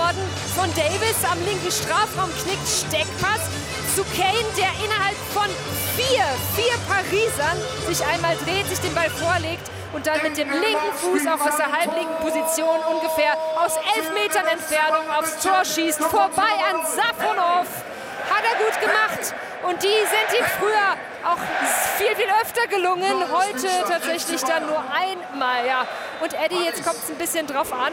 worden von Davis am linken Strafraum, knickt Steckpass zu Kane, der innerhalb von vier Parisern sich einmal dreht, sich den Ball vorlegt und dann mit dem linken Fuß auch aus der halblinken Position ungefähr aus 11 Metern Entfernung aufs Tor schießt, vorbei an Safonov. Hat er gut gemacht und die sind ihm früher auch viel öfter gelungen. Heute tatsächlich dann nur einmal. Ja. Und Eddie, jetzt kommt es ein bisschen drauf an,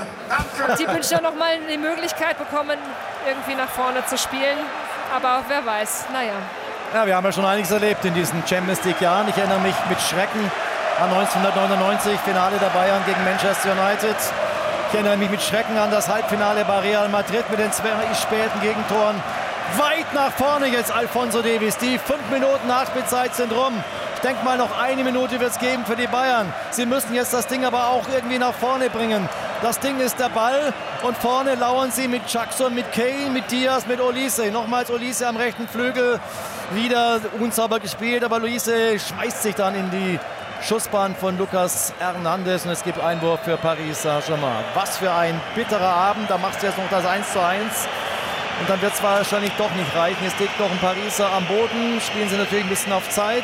ob die Münchner noch mal die Möglichkeit bekommen, irgendwie nach vorne zu spielen. Aber wer weiß, naja. Ja, wir haben ja schon einiges erlebt in diesen Champions League-Jahren. Ich erinnere mich mit Schrecken an 1999, Finale der Bayern gegen Manchester United. Ich erinnere mich mit Schrecken an das Halbfinale bei Real Madrid mit den 2 späten Gegentoren. Weit nach vorne jetzt Alphonso Davies. Die 5 Minuten Nachspielzeit sind rum. Ich denke mal, noch 1 Minute wird es geben für die Bayern. Sie müssen jetzt das Ding aber auch irgendwie nach vorne bringen. Das Ding ist der Ball und vorne lauern sie mit Jackson, mit Kane, mit Diaz, mit Olise. Nochmals Olise am rechten Flügel. Wieder unsauber gespielt, aber Olise schmeißt sich dann in die Schussbahn von Lucas Hernandez und es gibt Einwurf für Paris Saint-Germain. Was für ein bitterer Abend. Da macht es jetzt noch das 1:1. Und dann wird es wahrscheinlich doch nicht reichen. Es liegt noch ein Pariser am Boden. Spielen sie natürlich ein bisschen auf Zeit.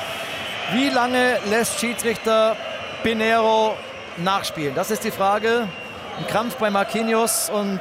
Wie lange lässt Schiedsrichter Pinheiro nachspielen? Das ist die Frage. Ein Krampf bei Marquinhos und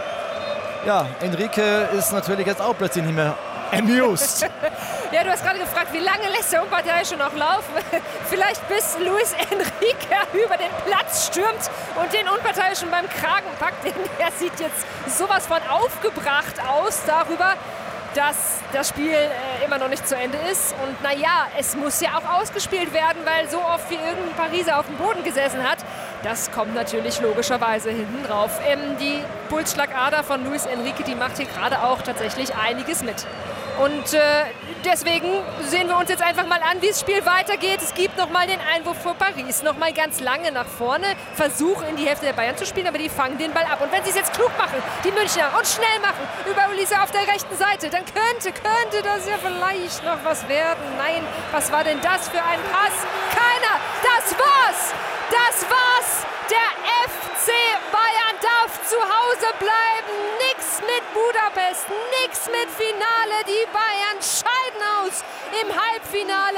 ja, Enrique ist natürlich jetzt auch plötzlich nicht mehr amused. Ja, du hast gerade gefragt, wie lange lässt der Unparteiische noch laufen? Vielleicht bis Luis Enrique über den Platz stürmt und den Unparteiischen beim Kragen packt. Er sieht jetzt sowas von aufgebracht aus darüber, dass das Spiel immer noch nicht zu Ende ist. Und naja, es muss ja auch ausgespielt werden, weil so oft wie irgendein Pariser auf dem Boden gesessen hat. Das kommt natürlich logischerweise hinten drauf. Die Pulsschlagader von Luis Enrique, die macht hier gerade auch tatsächlich einiges mit. Und deswegen sehen wir uns jetzt einfach mal an, wie das Spiel weitergeht. Es gibt nochmal den Einwurf für Paris, nochmal ganz lange nach vorne. Versuch in die Hälfte der Bayern zu spielen, aber die fangen den Ball ab. Und wenn sie es jetzt klug machen, die Münchner, und schnell machen, über Olise auf der rechten Seite, dann könnte das ja vielleicht noch was werden. Nein, was war denn das für ein Pass? Keiner, das war's! Das war's! Der FC Bayern darf zu Hause bleiben. Nix mit Budapest, nix mit Finale. Die Bayern scheiden aus im Halbfinale.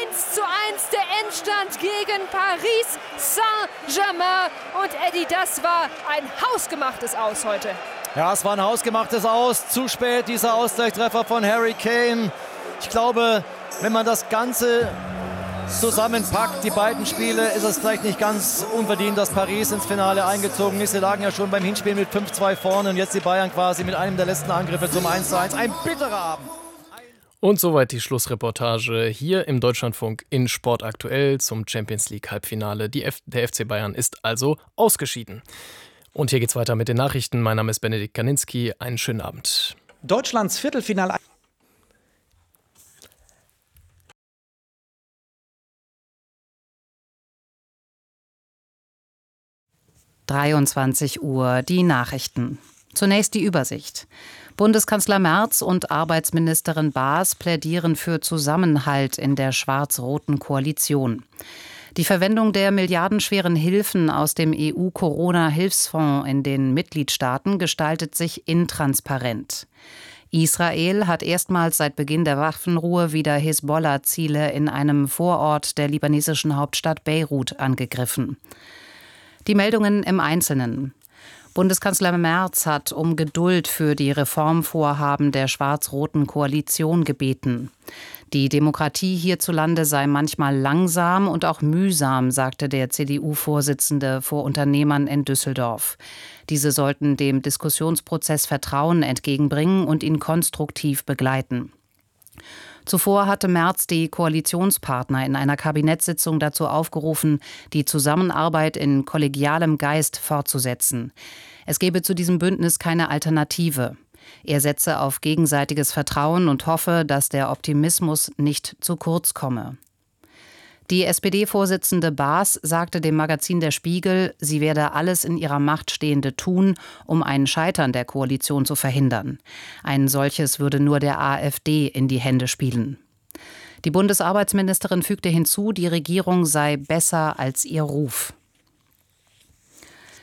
1:1 der Endstand gegen Paris Saint-Germain. Und Eddie, das war ein hausgemachtes Aus heute. Ja, es war ein hausgemachtes Aus. Zu spät dieser Ausgleichstreffer von Harry Kane. Ich glaube, wenn man das Ganze zusammenpackt, die beiden Spiele, ist es vielleicht nicht ganz unverdient, dass Paris ins Finale eingezogen ist. Sie lagen ja schon beim Hinspiel mit 5:2 vorne und jetzt die Bayern quasi mit einem der letzten Angriffe zum 1:1. Ein bitterer Abend. Und soweit die Schlussreportage hier im Deutschlandfunk in Sport aktuell zum Champions League Halbfinale. Der FC Bayern ist also ausgeschieden. Und hier geht's weiter mit den Nachrichten. Mein Name ist Benedikt Kaninski. Einen schönen Abend. Deutschlands Viertelfinale. 23 Uhr, die Nachrichten. Zunächst die Übersicht. Bundeskanzler Merz und Arbeitsministerin Baas plädieren für Zusammenhalt in der schwarz-roten Koalition. Die Verwendung der milliardenschweren Hilfen aus dem EU-Corona-Hilfsfonds in den Mitgliedstaaten gestaltet sich intransparent. Israel hat erstmals seit Beginn der Waffenruhe wieder Hisbollah-Ziele in einem Vorort der libanesischen Hauptstadt Beirut angegriffen. Die Meldungen im Einzelnen. Bundeskanzler Merz hat um Geduld für die Reformvorhaben der schwarz-roten Koalition gebeten. Die Demokratie hierzulande sei manchmal langsam und auch mühsam, sagte der CDU-Vorsitzende vor Unternehmern in Düsseldorf. Diese sollten dem Diskussionsprozess Vertrauen entgegenbringen und ihn konstruktiv begleiten. Zuvor hatte Merz die Koalitionspartner in einer Kabinettssitzung dazu aufgerufen, die Zusammenarbeit in kollegialem Geist fortzusetzen. Es gebe zu diesem Bündnis keine Alternative. Er setze auf gegenseitiges Vertrauen und hoffe, dass der Optimismus nicht zu kurz komme. Die SPD-Vorsitzende Baas sagte dem Magazin Der Spiegel, sie werde alles in ihrer Macht Stehende tun, um ein Scheitern der Koalition zu verhindern. Ein solches würde nur der AfD in die Hände spielen. Die Bundesarbeitsministerin fügte hinzu, die Regierung sei besser als ihr Ruf.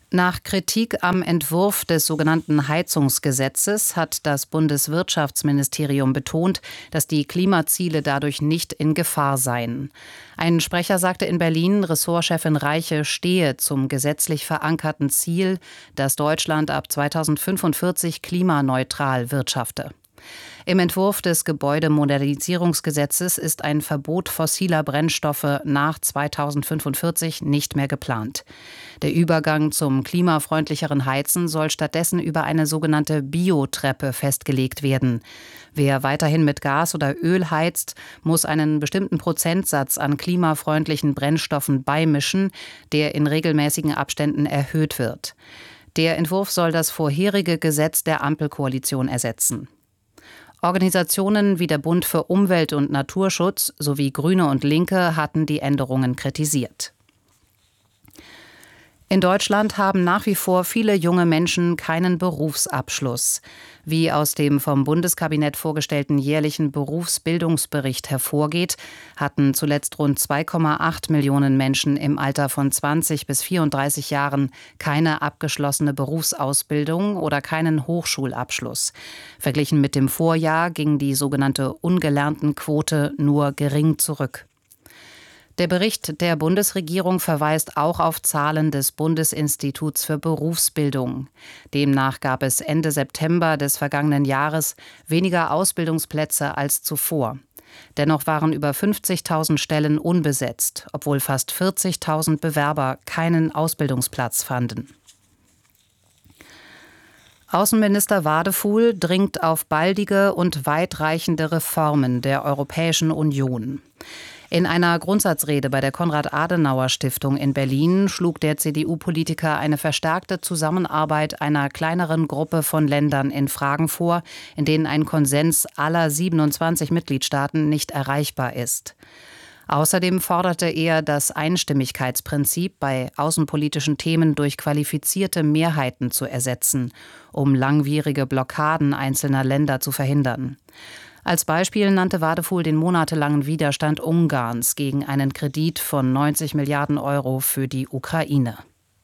Nach Kritik am Entwurf des sogenannten Heizungsgesetzes hat das Bundeswirtschaftsministerium betont, dass die Klimaziele dadurch nicht in Gefahr seien. Ein Sprecher sagte in Berlin, Ressortchefin Reiche stehe zum gesetzlich verankerten Ziel, dass Deutschland ab 2045 klimaneutral wirtschafte. Im Entwurf des Gebäudemodernisierungsgesetzes ist ein Verbot fossiler Brennstoffe nach 2045 nicht mehr geplant. Der Übergang zum klimafreundlicheren Heizen soll stattdessen über eine sogenannte Biotreppe festgelegt werden. Wer weiterhin mit Gas oder Öl heizt, muss einen bestimmten Prozentsatz an klimafreundlichen Brennstoffen beimischen, der in regelmäßigen Abständen erhöht wird. Der Entwurf soll das vorherige Gesetz der Ampelkoalition ersetzen. Organisationen wie der Bund für Umwelt- und Naturschutz sowie Grüne und Linke hatten die Änderungen kritisiert. In Deutschland haben nach wie vor viele junge Menschen keinen Berufsabschluss. Wie aus dem vom Bundeskabinett vorgestellten jährlichen Berufsbildungsbericht hervorgeht, hatten zuletzt rund 2,8 Millionen Menschen im Alter von 20 bis 34 Jahren keine abgeschlossene Berufsausbildung oder keinen Hochschulabschluss. Verglichen mit dem Vorjahr ging die sogenannte Ungelerntenquote nur gering zurück. Der Bericht der Bundesregierung verweist auch auf Zahlen des Bundesinstituts für Berufsbildung. Demnach gab es Ende September des vergangenen Jahres weniger Ausbildungsplätze als zuvor. Dennoch waren über 50.000 Stellen unbesetzt, obwohl fast 40.000 Bewerber keinen Ausbildungsplatz fanden. Außenminister Wadefuhl dringt auf baldige und weitreichende Reformen der Europäischen Union. In einer Grundsatzrede bei der Konrad-Adenauer-Stiftung in Berlin schlug der CDU-Politiker eine verstärkte Zusammenarbeit einer kleineren Gruppe von Ländern in Fragen vor, in denen ein Konsens aller 27 Mitgliedstaaten nicht erreichbar ist. Außerdem forderte er, das Einstimmigkeitsprinzip bei außenpolitischen Themen durch qualifizierte Mehrheiten zu ersetzen, um langwierige Blockaden einzelner Länder zu verhindern. Als Beispiel nannte Wadefuhl den monatelangen Widerstand Ungarns gegen einen Kredit von 90 Milliarden Euro für die Ukraine.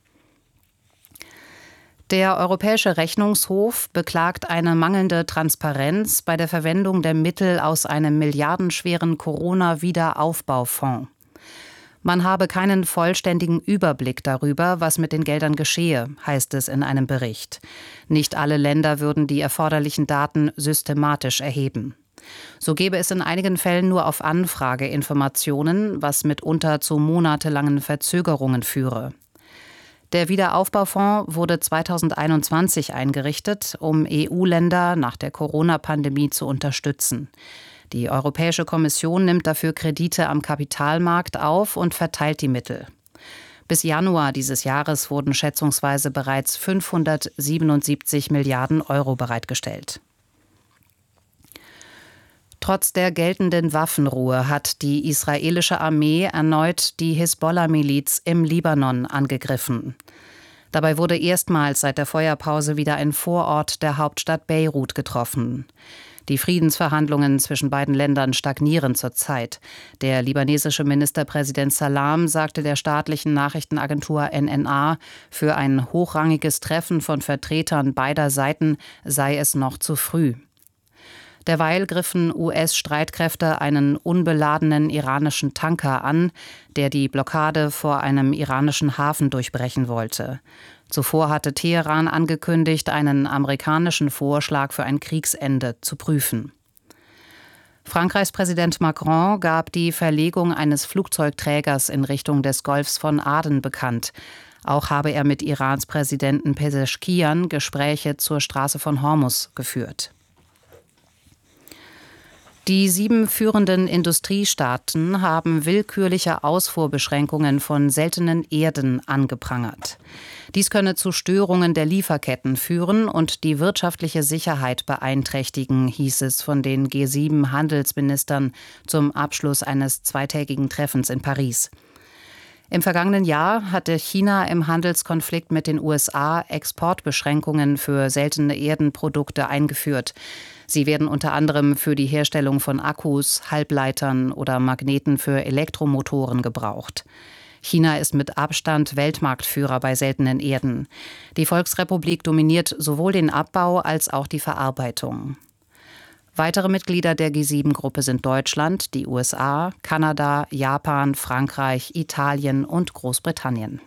Der Europäische Rechnungshof beklagt eine mangelnde Transparenz bei der Verwendung der Mittel aus einem milliardenschweren Corona-Wiederaufbaufonds. Man habe keinen vollständigen Überblick darüber, was mit den Geldern geschehe, heißt es in einem Bericht. Nicht alle Länder würden die erforderlichen Daten systematisch erheben. So gebe es in einigen Fällen nur auf Anfrage Informationen, was mitunter zu monatelangen Verzögerungen führe. Der Wiederaufbaufonds wurde 2021 eingerichtet, um EU-Länder nach der Corona-Pandemie zu unterstützen. Die Europäische Kommission nimmt dafür Kredite am Kapitalmarkt auf und verteilt die Mittel. Bis Januar dieses Jahres wurden schätzungsweise bereits 577 Milliarden Euro bereitgestellt. Trotz der geltenden Waffenruhe hat die israelische Armee erneut die Hisbollah-Miliz im Libanon angegriffen. Dabei wurde erstmals seit der Feuerpause wieder ein Vorort der Hauptstadt Beirut getroffen. Die Friedensverhandlungen zwischen beiden Ländern stagnieren zurzeit. Der libanesische Ministerpräsident Salam sagte der staatlichen Nachrichtenagentur NNA, für ein hochrangiges Treffen von Vertretern beider Seiten sei es noch zu früh. Derweil griffen US-Streitkräfte einen unbeladenen iranischen Tanker an, der die Blockade vor einem iranischen Hafen durchbrechen wollte. Zuvor hatte Teheran angekündigt, einen amerikanischen Vorschlag für ein Kriegsende zu prüfen. Frankreichs Präsident Macron gab die Verlegung eines Flugzeugträgers in Richtung des Golfs von Aden bekannt. Auch habe er mit Irans Präsidenten Pezeshkian Gespräche zur Straße von Hormuz geführt. Die 7 führenden Industriestaaten haben willkürliche Ausfuhrbeschränkungen von seltenen Erden angeprangert. Dies könne zu Störungen der Lieferketten führen und die wirtschaftliche Sicherheit beeinträchtigen, hieß es von den G7-Handelsministern zum Abschluss eines zweitägigen Treffens in Paris. Im vergangenen Jahr hatte China im Handelskonflikt mit den USA Exportbeschränkungen für seltene Erdenprodukte eingeführt. Sie werden unter anderem für die Herstellung von Akkus, Halbleitern oder Magneten für Elektromotoren gebraucht. China ist mit Abstand Weltmarktführer bei seltenen Erden. Die Volksrepublik dominiert sowohl den Abbau als auch die Verarbeitung. Weitere Mitglieder der G7-Gruppe sind Deutschland, die USA, Kanada, Japan, Frankreich, Italien und Großbritannien.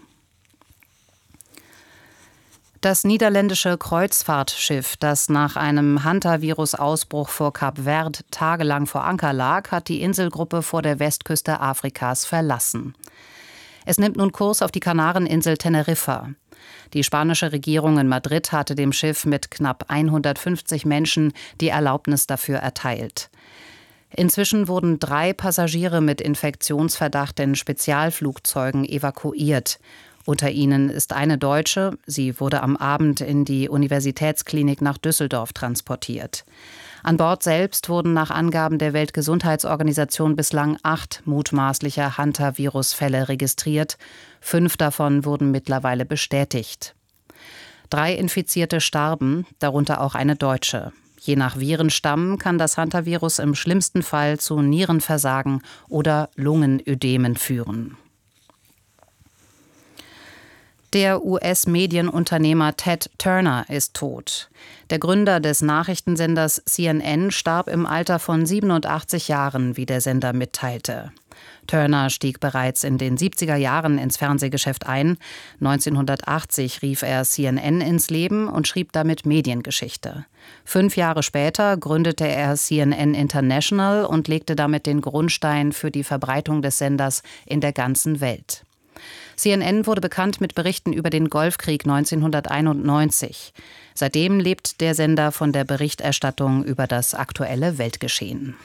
Das niederländische Kreuzfahrtschiff, das nach einem Hantavirus-Ausbruch vor Kap Verde tagelang vor Anker lag, hat die Inselgruppe vor der Westküste Afrikas verlassen. Es nimmt nun Kurs auf die Kanareninsel Teneriffa. Die spanische Regierung in Madrid hatte dem Schiff mit knapp 150 Menschen die Erlaubnis dafür erteilt. Inzwischen wurden 3 Passagiere mit Infektionsverdacht in Spezialflugzeugen evakuiert. Unter ihnen ist eine Deutsche. Sie wurde am Abend in die Universitätsklinik nach Düsseldorf transportiert. An Bord selbst wurden nach Angaben der Weltgesundheitsorganisation bislang 8 mutmaßliche Hantavirus-Fälle registriert. 5 davon wurden mittlerweile bestätigt. 3 Infizierte starben, darunter auch eine Deutsche. Je nach Virenstamm kann das Hantavirus im schlimmsten Fall zu Nierenversagen oder Lungenödemen führen. Der US-Medienunternehmer Ted Turner ist tot. Der Gründer des Nachrichtensenders CNN starb im Alter von 87 Jahren, wie der Sender mitteilte. Turner stieg bereits in den 70er Jahren ins Fernsehgeschäft ein. 1980 rief er CNN ins Leben und schrieb damit Mediengeschichte. 5 Jahre später gründete er CNN International und legte damit den Grundstein für die Verbreitung des Senders in der ganzen Welt. CNN wurde bekannt mit Berichten über den Golfkrieg 1991. Seitdem lebt der Sender von der Berichterstattung über das aktuelle Weltgeschehen.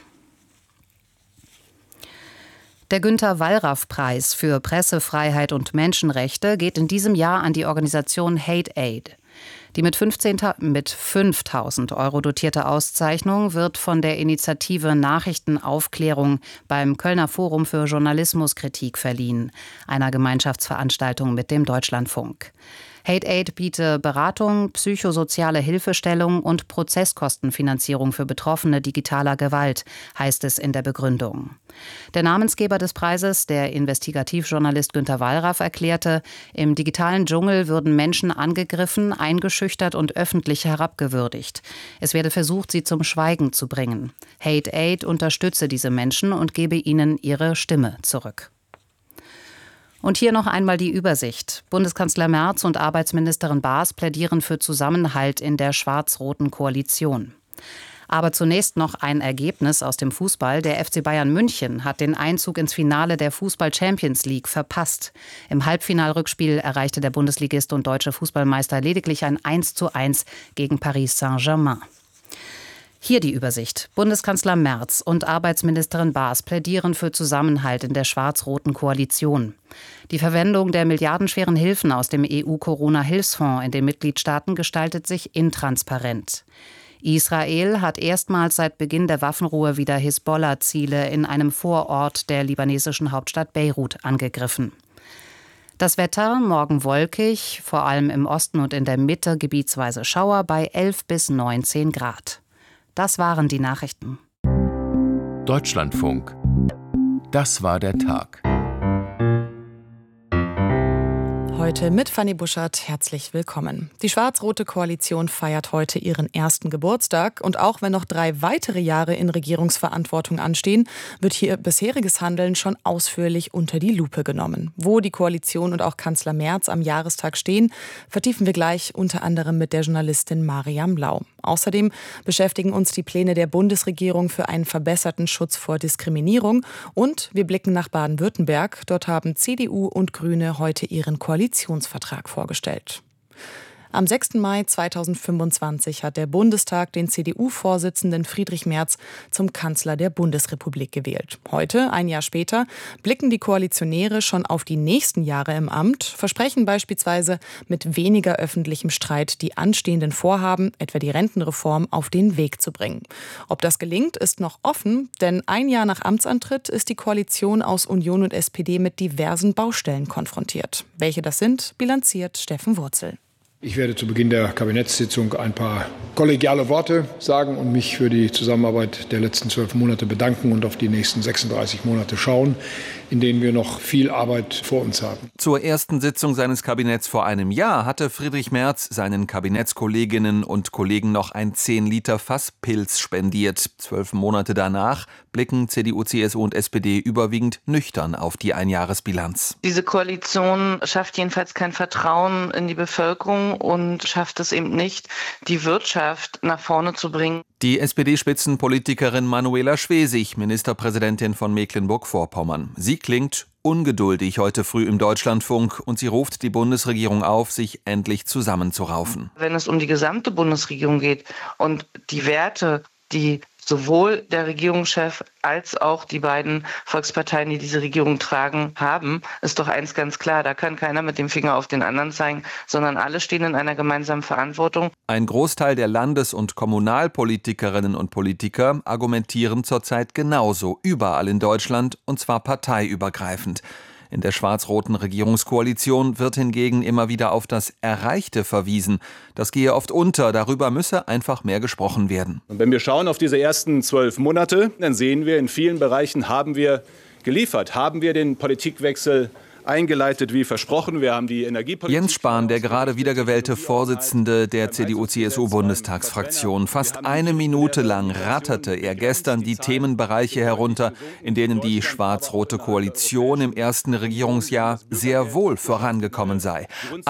Der Günter-Wallraff-Preis für Pressefreiheit und Menschenrechte geht in diesem Jahr an die Organisation Hate Aid. Die mit 5.000 € dotierte Auszeichnung wird von der Initiative Nachrichtenaufklärung beim Kölner Forum für Journalismuskritik verliehen, einer Gemeinschaftsveranstaltung mit dem Deutschlandfunk. Hate Aid biete Beratung, psychosoziale Hilfestellung und Prozesskostenfinanzierung für Betroffene digitaler Gewalt, heißt es in der Begründung. Der Namensgeber des Preises, der Investigativjournalist Günter Wallraff, erklärte, im digitalen Dschungel würden Menschen angegriffen, eingeschüchtert und öffentlich herabgewürdigt. Es werde versucht, sie zum Schweigen zu bringen. Hate Aid unterstütze diese Menschen und gebe ihnen ihre Stimme zurück. Und hier noch einmal die Übersicht. Bundeskanzler Merz und Arbeitsministerin Baas plädieren für Zusammenhalt in der schwarz-roten Koalition. Aber zunächst noch ein Ergebnis aus dem Fußball. Der FC Bayern München hat den Einzug ins Finale der Fußball-Champions League verpasst. Im Halbfinalrückspiel erreichte der Bundesligist und deutsche Fußballmeister lediglich ein 1:1 gegen Paris Saint-Germain. Hier die Übersicht. Bundeskanzler Merz und Arbeitsministerin Baas plädieren für Zusammenhalt in der schwarz-roten Koalition. Die Verwendung der milliardenschweren Hilfen aus dem EU-Corona-Hilfsfonds in den Mitgliedstaaten gestaltet sich intransparent. Israel hat erstmals seit Beginn der Waffenruhe wieder Hisbollah-Ziele in einem Vorort der libanesischen Hauptstadt Beirut angegriffen. Das Wetter, morgen wolkig, vor allem im Osten und in der Mitte gebietsweise Schauer bei 11 bis 19 Grad. Das waren die Nachrichten. Deutschlandfunk. Das war der Tag. Heute mit Fanny Buschert. Herzlich willkommen. Die schwarz-rote Koalition feiert heute ihren ersten Geburtstag. Und auch wenn noch 3 weitere Jahre in Regierungsverantwortung anstehen, wird hier bisheriges Handeln schon ausführlich unter die Lupe genommen. Wo die Koalition und auch Kanzler Merz am Jahrestag stehen, vertiefen wir gleich unter anderem mit der Journalistin Mariam Lau. Außerdem beschäftigen uns die Pläne der Bundesregierung für einen verbesserten Schutz vor Diskriminierung. Und wir blicken nach Baden-Württemberg. Dort haben CDU und Grüne heute ihren Koalitionsvertrag vorgestellt. Am 6. Mai 2025 hat der Bundestag den CDU-Vorsitzenden Friedrich Merz zum Kanzler der Bundesrepublik gewählt. Heute, ein Jahr später, blicken die Koalitionäre schon auf die nächsten Jahre im Amt, versprechen beispielsweise mit weniger öffentlichem Streit die anstehenden Vorhaben, etwa die Rentenreform, auf den Weg zu bringen. Ob das gelingt, ist noch offen, denn ein Jahr nach Amtsantritt ist die Koalition aus Union und SPD mit diversen Baustellen konfrontiert. Welche das sind, bilanziert Steffen Wurzel. Ich werde zu Beginn der Kabinettssitzung ein paar kollegiale Worte sagen und mich für die Zusammenarbeit der letzten 12 Monate bedanken und auf die nächsten 36 Monate schauen, in denen wir noch viel Arbeit vor uns haben. Zur ersten Sitzung seines Kabinetts vor einem Jahr hatte Friedrich Merz seinen Kabinettskolleginnen und Kollegen noch ein 10-Liter-Fass Pils spendiert. 12 Monate danach blicken CDU, CSU und SPD überwiegend nüchtern auf die Einjahresbilanz. Diese Koalition schafft jedenfalls kein Vertrauen in die Bevölkerung und schafft es eben nicht, die Wirtschaft nach vorne zu bringen. Die SPD-Spitzenpolitikerin Manuela Schwesig, Ministerpräsidentin von Mecklenburg-Vorpommern. Sie klingt ungeduldig heute früh im Deutschlandfunk und sie ruft die Bundesregierung auf, sich endlich zusammenzuraufen. Wenn es um die gesamte Bundesregierung geht und die Werte, die sowohl der Regierungschef als auch die beiden Volksparteien, die diese Regierung tragen, haben, ist doch eins ganz klar. Da kann keiner mit dem Finger auf den anderen zeigen, sondern alle stehen in einer gemeinsamen Verantwortung. Ein Großteil der Landes- und Kommunalpolitikerinnen und Politiker argumentieren zurzeit genauso, überall in Deutschland, und zwar parteiübergreifend. In der schwarz-roten Regierungskoalition wird hingegen immer wieder auf das Erreichte verwiesen. Das gehe oft unter, darüber müsse einfach mehr gesprochen werden. Und wenn wir schauen auf diese ersten 12 Monate, dann sehen wir, in vielen Bereichen haben wir geliefert, haben wir den Politikwechsel eingeleitet wie versprochen. Wir haben die Energiepolitik. Jens Spahn, der gerade wiedergewählte Vorsitzende der CDU-CSU-Bundestagsfraktion. Fast eine Minute lang ratterte er gestern die Themenbereiche herunter, in denen die schwarz-rote Koalition im ersten Regierungsjahr sehr wohl vorangekommen sei.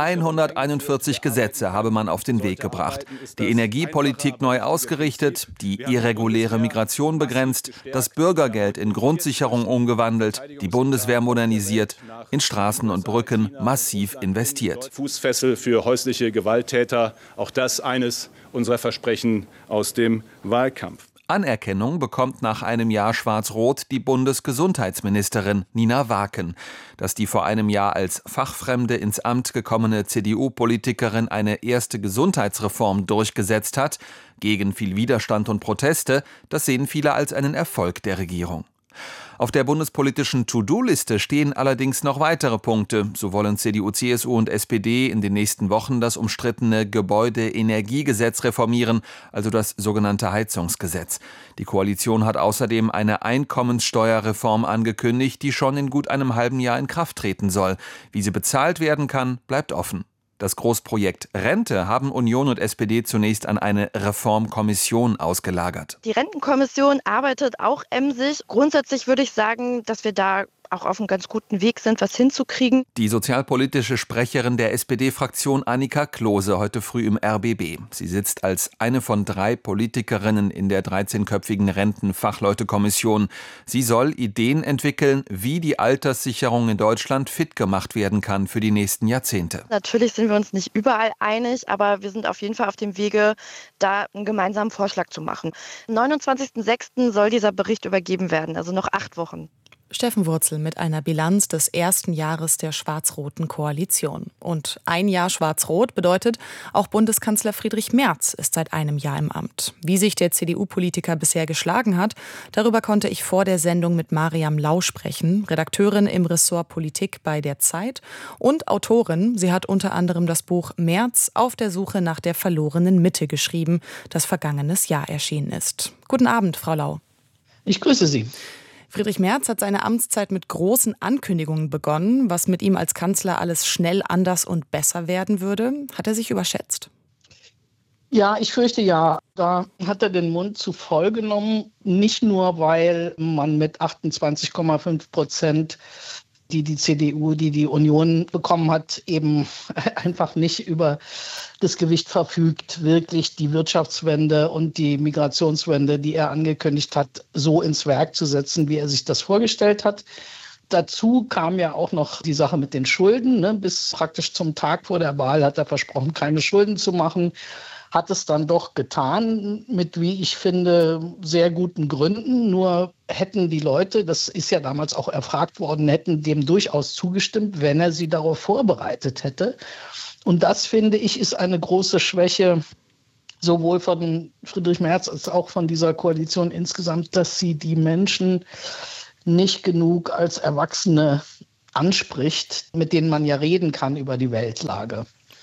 141 Gesetze habe man auf den Weg gebracht. Die Energiepolitik neu ausgerichtet, die irreguläre Migration begrenzt, das Bürgergeld in Grundsicherung umgewandelt, die Bundeswehr modernisiert, in Straßen und Brücken massiv investiert. Fußfessel für häusliche Gewalttäter, auch das eines unserer Versprechen aus dem Wahlkampf. Anerkennung bekommt nach einem Jahr Schwarz-Rot die Bundesgesundheitsministerin Nina Waken. Dass die vor einem Jahr als Fachfremde ins Amt gekommene CDU-Politikerin eine erste Gesundheitsreform durchgesetzt hat, gegen viel Widerstand und Proteste, das sehen viele als einen Erfolg der Regierung. Auf der bundespolitischen To-Do-Liste stehen allerdings noch weitere Punkte. So wollen CDU, CSU und SPD in den nächsten Wochen das umstrittene Gebäudeenergiegesetz reformieren, also das sogenannte Heizungsgesetz. Die Koalition hat außerdem eine Einkommenssteuerreform angekündigt, die schon in gut einem halben Jahr in Kraft treten soll. Wie sie bezahlt werden kann, bleibt offen. Das Großprojekt Rente haben Union und SPD zunächst an eine Reformkommission ausgelagert. Die Rentenkommission arbeitet auch emsig. Grundsätzlich würde ich sagen, dass wir da auch auf einem ganz guten Weg sind, was hinzukriegen. Die sozialpolitische Sprecherin der SPD-Fraktion Annika Klose heute früh im RBB. Sie sitzt als eine von 3 Politikerinnen in der 13-köpfigen Rentenfachleutekommission. Sie soll Ideen entwickeln, wie die Alterssicherung in Deutschland fit gemacht werden kann für die nächsten Jahrzehnte. Natürlich sind wir uns nicht überall einig, aber wir sind auf jeden Fall auf dem Wege, da einen gemeinsamen Vorschlag zu machen. Am 29.06. soll dieser Bericht übergeben werden, also noch 8 Wochen. Steffen Wurzel mit einer Bilanz des ersten Jahres der schwarz-roten Koalition. Und ein Jahr schwarz-rot bedeutet, auch Bundeskanzler Friedrich Merz ist seit einem Jahr im Amt. Wie sich der CDU-Politiker bisher geschlagen hat, darüber konnte ich vor der Sendung mit Mariam Lau sprechen, Redakteurin im Ressort Politik bei der Zeit und Autorin. Sie hat unter anderem das Buch Merz auf der Suche nach der verlorenen Mitte geschrieben, das vergangenes Jahr erschienen ist. Guten Abend, Frau Lau. Ich grüße Sie. Friedrich Merz hat seine Amtszeit mit großen Ankündigungen begonnen, was mit ihm als Kanzler alles schnell anders und besser werden würde. Hat er sich überschätzt? Ja, ich fürchte ja. Da hat er den Mund zu voll genommen. Nicht nur, weil man mit 28,5%, die CDU, die Union bekommen hat, eben einfach nicht über das Gewicht verfügt, wirklich die Wirtschaftswende und die Migrationswende, die er angekündigt hat, so ins Werk zu setzen, wie er sich das vorgestellt hat. Dazu kam ja auch noch die Sache mit den Schulden. Bis praktisch zum Tag vor der Wahl hat er versprochen, keine Schulden zu machen. Hat es dann doch getan, mit, wie ich finde, sehr guten Gründen. Nur hätten die Leute, das ist ja damals auch erfragt worden, hätten dem durchaus zugestimmt, wenn er sie darauf vorbereitet hätte. Und das, finde ich, ist eine große Schwäche, sowohl von Friedrich Merz als auch von dieser Koalition insgesamt, dass sie die Menschen nicht genug als Erwachsene anspricht, mit denen man ja reden kann über die Weltlage.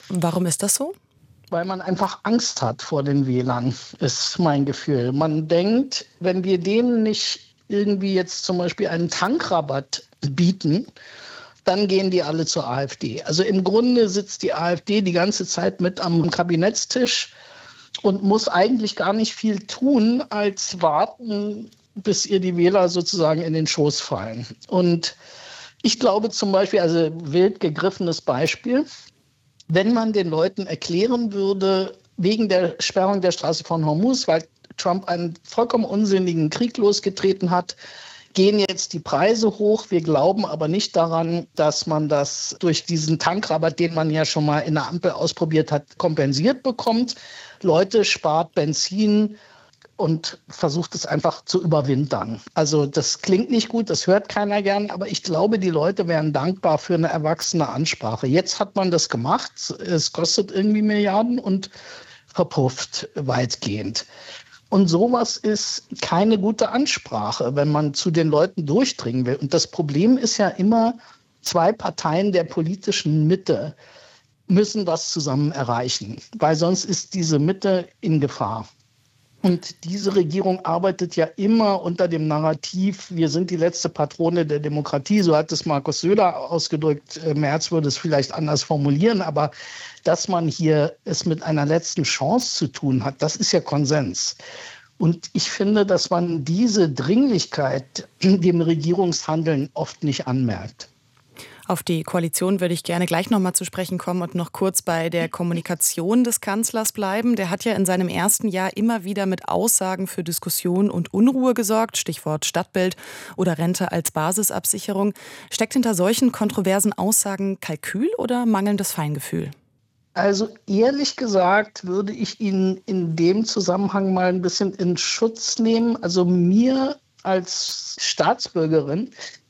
Warum ist das so? Weil man einfach Angst hat vor den Wählern, ist mein Gefühl. Man denkt, wenn wir denen nicht irgendwie jetzt zum Beispiel einen Tankrabatt bieten, dann gehen die alle zur AfD. Also im Grunde sitzt die AfD die ganze Zeit mit am Kabinettstisch und muss eigentlich gar nicht viel tun, als warten, bis ihr die Wähler sozusagen in den Schoß fallen. Und ich glaube zum Beispiel, also wild gegriffenes Beispiel, wenn man den Leuten erklären würde, wegen der Sperrung der Straße von Hormuz, weil Trump einen vollkommen unsinnigen Krieg losgetreten hat, gehen jetzt die Preise hoch. Wir glauben aber nicht daran, dass man das durch diesen Tankrabatt, den man ja schon mal in der Ampel ausprobiert hat, kompensiert bekommt. Leute, spart Benzin und versucht es einfach zu überwintern. Also das klingt nicht gut, das hört keiner gern, aber ich glaube, die Leute wären dankbar für eine erwachsene Ansprache. Jetzt hat man das gemacht, es kostet irgendwie Milliarden und verpufft weitgehend. Und sowas ist keine gute Ansprache, wenn man zu den Leuten durchdringen will. Und das Problem ist ja immer, zwei Parteien der politischen Mitte müssen was zusammen erreichen, weil sonst ist diese Mitte in Gefahr. Und diese Regierung arbeitet ja immer unter dem Narrativ, wir sind die letzte Patrone der Demokratie, so hat es Markus Söder ausgedrückt. Merz würde es vielleicht anders formulieren, aber dass man hier es mit einer letzten Chance zu tun hat, das ist ja Konsens. Und ich finde, dass man diese Dringlichkeit dem Regierungshandeln oft nicht anmerkt. Auf die Koalition würde ich gerne gleich noch mal zu sprechen kommen und noch kurz bei der Kommunikation des Kanzlers bleiben. Der hat ja in seinem ersten Jahr immer wieder mit Aussagen für Diskussion und Unruhe gesorgt, Stichwort Stadtbild oder Rente als Basisabsicherung. Steckt hinter solchen kontroversen Aussagen Kalkül oder mangelndes Feingefühl? Also ehrlich gesagt würde ich ihn in dem Zusammenhang mal ein bisschen in Schutz nehmen. Also mir als Staatsbürgerin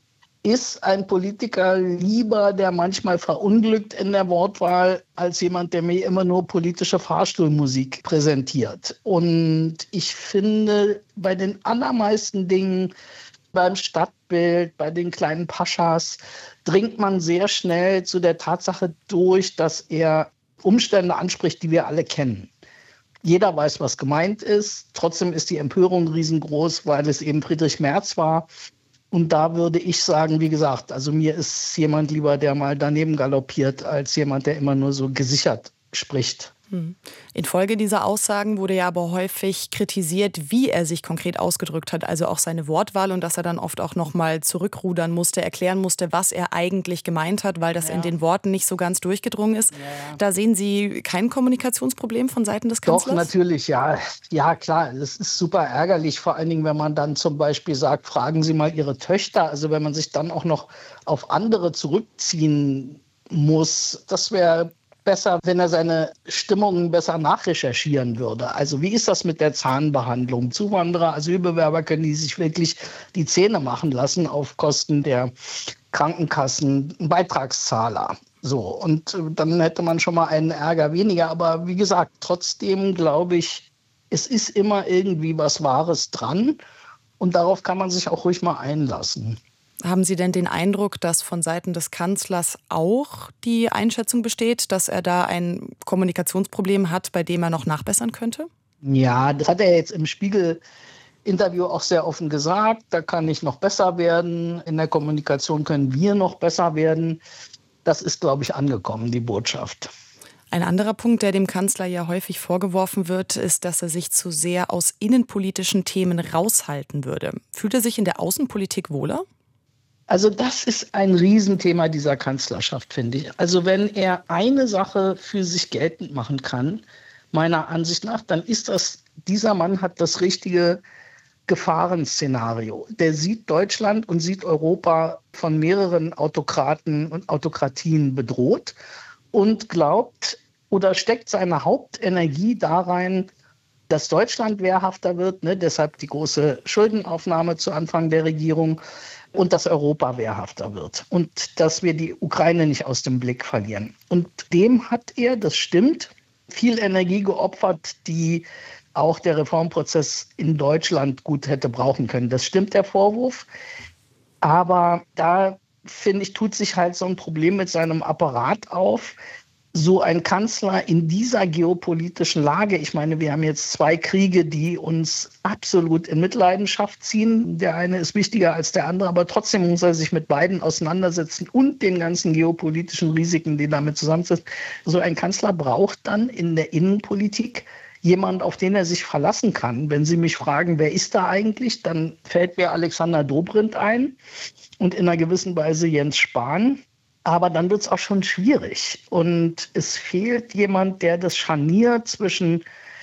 ist ein Politiker lieber, der manchmal verunglückt in der Wortwahl, als jemand, der mir immer nur politische Fahrstuhlmusik präsentiert. Und ich finde, bei den allermeisten Dingen, beim Stadtbild, bei den kleinen Paschas, dringt man sehr schnell zu der Tatsache durch, dass er Umstände anspricht, die wir alle kennen. Jeder weiß, was gemeint ist. Trotzdem ist die Empörung riesengroß, weil es eben Friedrich Merz war. Und da würde ich sagen, wie gesagt, also mir ist jemand lieber, der mal daneben galoppiert, als jemand, der immer nur so gesichert spricht. Infolge dieser Aussagen wurde ja aber häufig kritisiert, wie er sich konkret ausgedrückt hat, also auch seine Wortwahl und dass er dann oft auch noch mal zurückrudern musste, erklären musste, was er eigentlich gemeint hat, weil das in den Worten nicht so ganz durchgedrungen ist. Ja. Da sehen Sie kein Kommunikationsproblem von Seiten des Kanzlers? Doch, natürlich, ja. Ja, klar, das ist super ärgerlich, vor allen Dingen, wenn man dann zum Beispiel sagt, fragen Sie mal Ihre Töchter, also wenn man sich dann auch noch auf andere zurückziehen muss, das wäre besser, wenn er seine Stimmungen besser nachrecherchieren würde. Also wie ist das mit der Zahnbehandlung? Zuwanderer, Asylbewerber können die sich wirklich die Zähne machen lassen auf Kosten der Krankenkassen, Beitragszahler. So, und dann hätte man schon mal einen Ärger weniger. Aber wie gesagt, trotzdem glaube ich, es ist immer irgendwie was Wahres dran. Und darauf kann man sich auch ruhig mal einlassen. Haben Sie denn den Eindruck, dass von Seiten des Kanzlers auch die Einschätzung besteht, dass er da ein Kommunikationsproblem hat, bei dem er noch nachbessern könnte? Ja, das hat er jetzt im Spiegel-Interview auch sehr offen gesagt. Da kann ich noch besser werden. In der Kommunikation können wir noch besser werden. Das ist, glaube ich, angekommen, die Botschaft. Ein anderer Punkt, der dem Kanzler ja häufig vorgeworfen wird, ist, dass er sich zu sehr aus innenpolitischen Themen raushalten würde. Fühlt er sich in der Außenpolitik wohler? Also das ist ein Riesenthema dieser Kanzlerschaft, finde ich. Also wenn er eine Sache für sich geltend machen kann, meiner Ansicht nach, dann ist das, dieser Mann hat das richtige Gefahrenszenario. Der sieht Deutschland und sieht Europa von mehreren Autokraten und Autokratien bedroht und glaubt oder steckt seine Hauptenergie da rein, dass Deutschland wehrhafter wird, ne? Deshalb die große Schuldenaufnahme zu Anfang der Regierung, und dass Europa wehrhafter wird und dass wir die Ukraine nicht aus dem Blick verlieren. Und dem hat er, das stimmt, viel Energie geopfert, die auch der Reformprozess in Deutschland gut hätte brauchen können. Das stimmt, der Vorwurf. Aber da, finde ich, tut sich halt so ein Problem mit seinem Apparat auf. so ein Kanzler in dieser geopolitischen Lage, ich meine, wir haben jetzt 2 Kriege, die uns absolut in Mitleidenschaft ziehen. Der eine ist wichtiger als der andere, aber trotzdem muss er sich mit beiden auseinandersetzen und den ganzen geopolitischen Risiken, die damit zusammensitzen. So ein Kanzler braucht dann in der Innenpolitik jemand, auf den er sich verlassen kann. Wenn Sie mich fragen, wer ist da eigentlich, dann fällt mir Alexander Dobrindt ein und in einer gewissen Weise Jens Spahn. Aber dann wird es auch schon schwierig. Und es fehlt jemand, der das Scharnier zwischen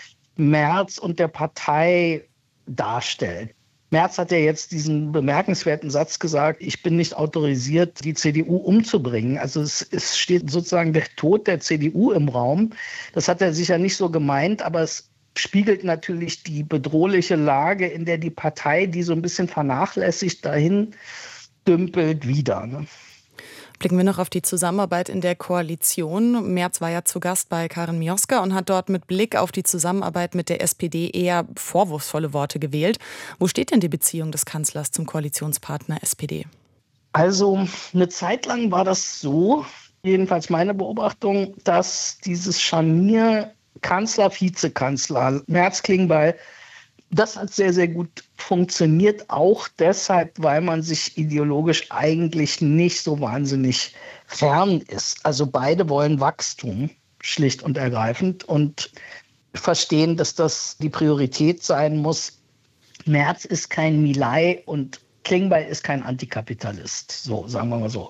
Merz und der Partei darstellt. Merz hat ja jetzt diesen bemerkenswerten Satz gesagt, ich bin nicht autorisiert, die CDU umzubringen. Also es steht sozusagen der Tod der CDU im Raum. Das hat er sicher nicht so gemeint, aber es spiegelt natürlich die bedrohliche Lage, in der die Partei, die so ein bisschen vernachlässigt dahin dümpelt, wieder. Ne? Blicken wir noch auf die Zusammenarbeit in der Koalition. Merz war ja zu Gast bei Karin Mioska und hat dort mit Blick auf die Zusammenarbeit mit der SPD eher vorwurfsvolle Worte gewählt. Wo steht denn die Beziehung des Kanzlers zum Koalitionspartner SPD? Also eine Zeit lang war das so, jedenfalls meine Beobachtung, dass dieses Scharnier Kanzler, Vizekanzler, Merz-Klingbeil, das hat sehr, sehr gut funktioniert, auch deshalb, weil man sich ideologisch eigentlich nicht so wahnsinnig fern ist. Also beide wollen Wachstum, schlicht und ergreifend, und verstehen, dass das die Priorität sein muss. Merz ist kein Milei und Klingbeil ist kein Antikapitalist, so sagen wir mal so.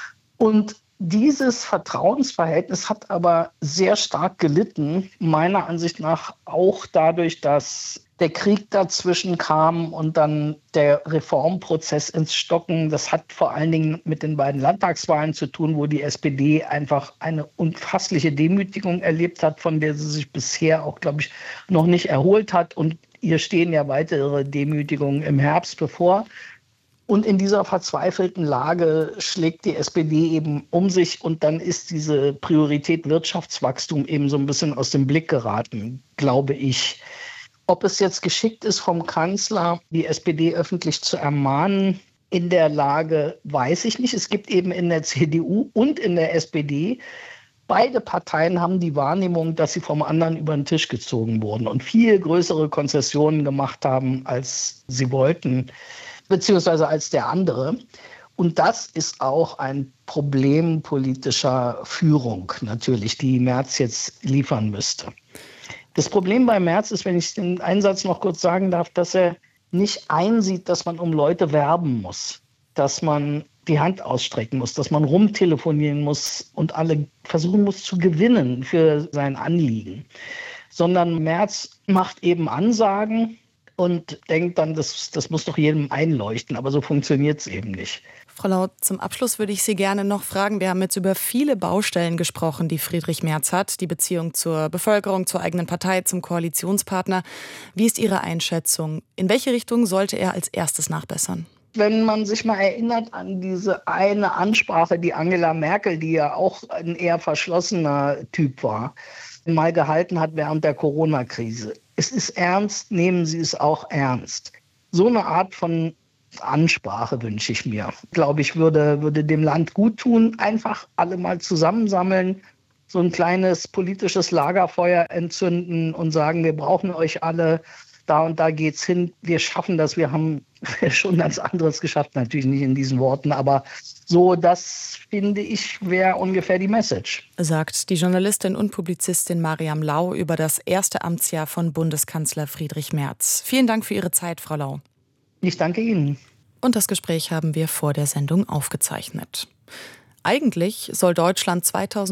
Und dieses Vertrauensverhältnis hat aber sehr stark gelitten, meiner Ansicht nach auch dadurch, dass der Krieg dazwischen kam und dann der Reformprozess ins Stocken. Das hat vor allen Dingen mit den beiden Landtagswahlen zu tun, wo die SPD einfach eine unfassliche Demütigung erlebt hat, von der sie sich bisher auch, glaube ich, noch nicht erholt hat. Und ihr stehen ja weitere Demütigungen im Herbst bevor. Und in dieser verzweifelten Lage schlägt die SPD eben um sich und dann ist diese Priorität Wirtschaftswachstum eben so ein bisschen aus dem Blick geraten, glaube ich. Ob es jetzt geschickt ist vom Kanzler, die SPD öffentlich zu ermahnen, in der Lage, weiß ich nicht. Es gibt eben in der CDU und in der SPD, beide Parteien haben die Wahrnehmung, dass sie vom anderen über den Tisch gezogen wurden und viel größere Konzessionen gemacht haben, als sie wollten, beziehungsweise als der andere. Und das ist auch ein Problem politischer Führung natürlich, die Merz jetzt liefern müsste. Das Problem bei Merz ist, wenn ich den Einsatz noch kurz sagen darf, dass er nicht einsieht, dass man um Leute werben muss, dass man die Hand ausstrecken muss, dass man rumtelefonieren muss und alle versuchen muss zu gewinnen für sein Anliegen. Sondern Merz macht eben Ansagen und denkt dann, das muss doch jedem einleuchten, aber so funktioniert es eben nicht. Frau Lau, zum Abschluss würde ich Sie gerne noch fragen, wir haben jetzt über viele Baustellen gesprochen, die Friedrich Merz hat, die Beziehung zur Bevölkerung, zur eigenen Partei, zum Koalitionspartner. Wie ist Ihre Einschätzung? In welche Richtung sollte er als erstes nachbessern? Wenn man sich mal erinnert an diese eine Ansprache, die Angela Merkel, die ja auch ein eher verschlossener Typ war, mal gehalten hat während der Corona-Krise. Es ist ernst, nehmen Sie es auch ernst. So eine Art von Ansprache wünsche ich mir. Glaube ich, würde dem Land gut tun. Einfach alle mal zusammensammeln, so ein kleines politisches Lagerfeuer entzünden und sagen, wir brauchen euch alle, da und da geht's hin. Wir schaffen das, wir haben schon ganz anderes geschafft, natürlich nicht in diesen Worten, aber so, das finde ich, wäre ungefähr die Message. Sagt die Journalistin und Publizistin Mariam Lau über das erste Amtsjahr von Bundeskanzler Friedrich Merz. Vielen Dank für Ihre Zeit, Frau Lau. Ich danke Ihnen. Und das Gespräch haben wir vor der Sendung aufgezeichnet. Eigentlich soll Deutschland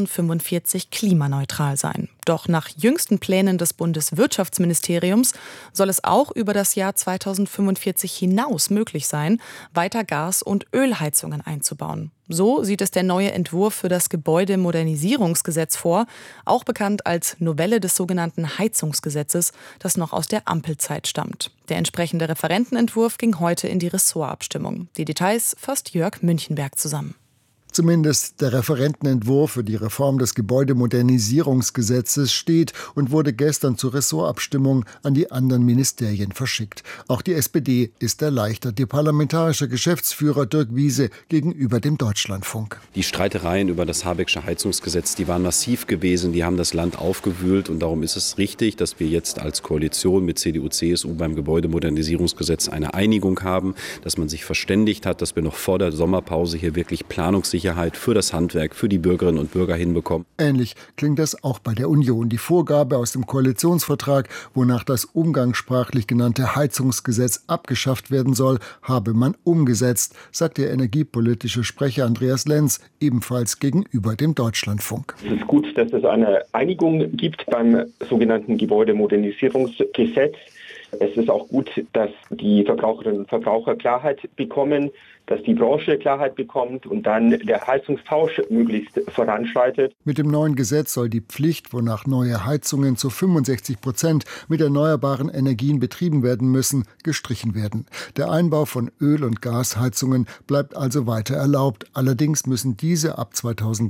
2045 klimaneutral sein. Doch nach jüngsten Plänen des Bundeswirtschaftsministeriums soll es auch über das Jahr 2045 hinaus möglich sein, weiter Gas- und Ölheizungen einzubauen. So sieht es der neue Entwurf für das Gebäudemodernisierungsgesetz vor, auch bekannt als Novelle des sogenannten Heizungsgesetzes, das noch aus der Ampelzeit stammt. Der entsprechende Referentenentwurf ging heute in die Ressortabstimmung. Die Details fasst Jörg Münchenberg zusammen. Zumindest der Referentenentwurf für die Reform des Gebäudemodernisierungsgesetzes steht und wurde gestern zur Ressortabstimmung an die anderen Ministerien verschickt. Auch die SPD ist erleichtert. Der parlamentarische Geschäftsführer Dirk Wiese gegenüber dem Deutschlandfunk. Die Streitereien über das Habecksche Heizungsgesetz, die waren massiv gewesen, die haben das Land aufgewühlt und darum ist es richtig, dass wir jetzt als Koalition mit CDU, CSU beim Gebäudemodernisierungsgesetz eine Einigung haben, dass man sich verständigt hat, dass wir noch vor der Sommerpause hier wirklich Planungssicherheit für das Handwerk, für die Bürgerinnen und Bürger hinbekommen. Ähnlich klingt das auch bei der Union. Die Vorgabe aus dem Koalitionsvertrag, wonach das umgangssprachlich genannte Heizungsgesetz abgeschafft werden soll, habe man umgesetzt, sagt der energiepolitische Sprecher Andreas Lenz, ebenfalls gegenüber dem Deutschlandfunk. Es ist gut, dass es eine Einigung gibt beim sogenannten Gebäudemodernisierungsgesetz. Es ist auch gut, dass die Verbraucherinnen und Verbraucher Klarheit bekommen, dass die Branche Klarheit bekommt und dann der Heizungstausch möglichst voranschreitet. Mit dem neuen Gesetz soll die Pflicht, wonach neue Heizungen zu 65% mit erneuerbaren Energien betrieben werden müssen, gestrichen werden. Der Einbau von Öl- und Gasheizungen bleibt also weiter erlaubt. Allerdings müssen diese ab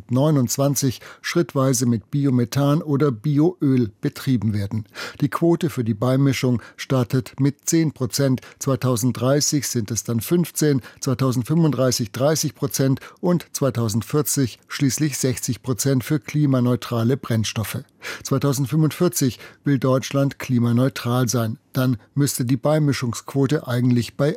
2029 schrittweise mit Biomethan oder Bioöl betrieben werden. Die Quote für die Beimischung startet mit 10%. 2030 sind es dann 15%, 2035 30% und 2040 schließlich 60% für klimaneutrale Brennstoffe. 2045 will Deutschland klimaneutral sein. Dann müsste die Beimischungsquote eigentlich bei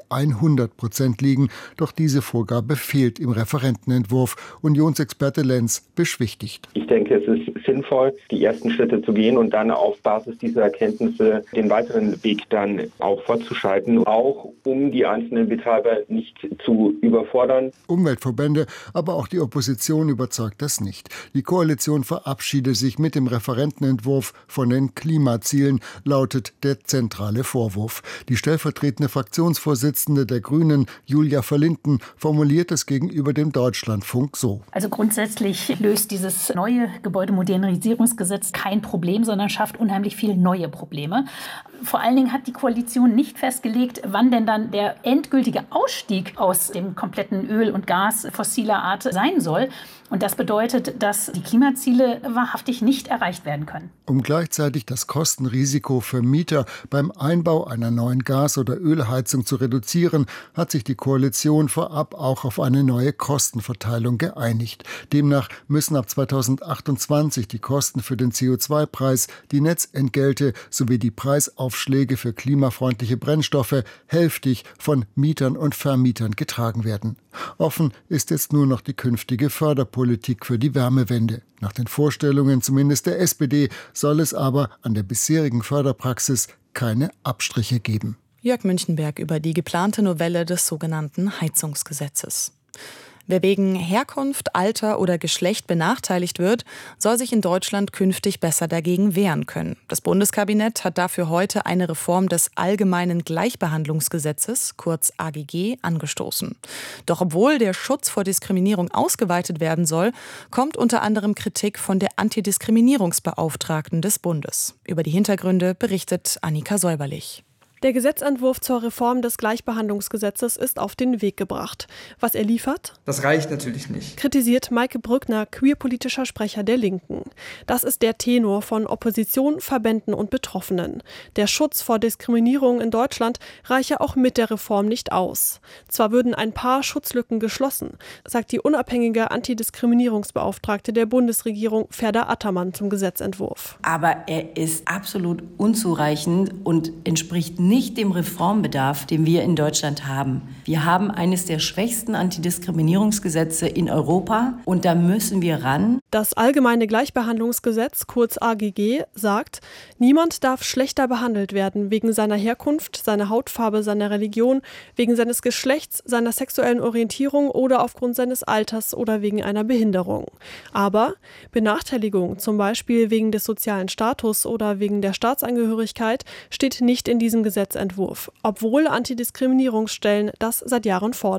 100% liegen. Doch diese Vorgabe fehlt im Referentenentwurf. Unionsexperte Lenz beschwichtigt. Ich denke, es ist sinnvoll, die ersten Schritte zu gehen und dann auf Basis dieser Erkenntnisse den weiteren Weg dann auch fortzuschreiten, auch um die einzelnen Betreiber nicht zu überfordern. Umweltverbände, aber auch die Opposition überzeugt das nicht. Die Koalition verabschiedet sich mit dem Referentenentwurf von den Klimazielen, lautet der zentrale Vorwurf. Die stellvertretende Fraktionsvorsitzende der Grünen, Julia Verlinden, formuliert es gegenüber dem Deutschlandfunk so. Also grundsätzlich löst dieses neue Gebäudemodernisierungsgesetz kein Problem, sondern schafft unheimlich viele neue Probleme. Vor allen Dingen hat die Koalition nicht festgelegt, wann denn dann der endgültige Ausstieg aus dem kompletten Öl und Gas fossiler Art sein soll. Und das bedeutet, dass die Klimaziele wahrhaftig nicht erreicht werden können. Um gleichzeitig das Kostenrisiko für Mieter beim Einbau einer neuen Gas- oder Ölheizung zu reduzieren, hat sich die Koalition vorab auch auf eine neue Kostenverteilung geeinigt. Demnach müssen ab 2028 die Kosten für den CO2-Preis, die Netzentgelte sowie die Preisaufschläge für klimafreundliche Brennstoffe hälftig von Mietern und Vermietern getragen werden. Offen ist jetzt nur noch die künftige Förderpolitik für die Wärmewende. Nach den Vorstellungen zumindest der SPD soll es aber an der bisherigen Förderpraxis keine Abstriche geben. Jörg Münchenberg über die geplante Novelle des sogenannten Heizungsgesetzes. Wer wegen Herkunft, Alter oder Geschlecht benachteiligt wird, soll sich in Deutschland künftig besser dagegen wehren können. Das Bundeskabinett hat dafür heute eine Reform des Allgemeinen Gleichbehandlungsgesetzes, kurz AGG, angestoßen. Doch obwohl der Schutz vor Diskriminierung ausgeweitet werden soll, kommt unter anderem Kritik von der Antidiskriminierungsbeauftragten des Bundes. Über die Hintergründe berichtet Annika Säuberlich. Der Gesetzentwurf zur Reform des Gleichbehandlungsgesetzes ist auf den Weg gebracht. Was er liefert? Das reicht natürlich nicht. Kritisiert Maike Brückner, queerpolitischer Sprecher der Linken. Das ist der Tenor von Opposition, Verbänden und Betroffenen. Der Schutz vor Diskriminierung in Deutschland reiche auch mit der Reform nicht aus. Zwar würden ein paar Schutzlücken geschlossen, sagt die unabhängige Antidiskriminierungsbeauftragte der Bundesregierung Ferda Attermann zum Gesetzentwurf. Aber er ist absolut unzureichend und entspricht nicht dem Reformbedarf, den wir in Deutschland haben. Wir haben eines der schwächsten Antidiskriminierungsgesetze in Europa und da müssen wir ran. Das Allgemeine Gleichbehandlungsgesetz, kurz AGG, sagt, niemand darf schlechter behandelt werden wegen seiner Herkunft, seiner Hautfarbe, seiner Religion, wegen seines Geschlechts, seiner sexuellen Orientierung oder aufgrund seines Alters oder wegen einer Behinderung. Aber Benachteiligung, zum Beispiel wegen des sozialen Status oder wegen der Staatsangehörigkeit, steht nicht in diesem Gesetzentwurf, obwohl Antidiskriminierungsstellen das seit Jahren fordern.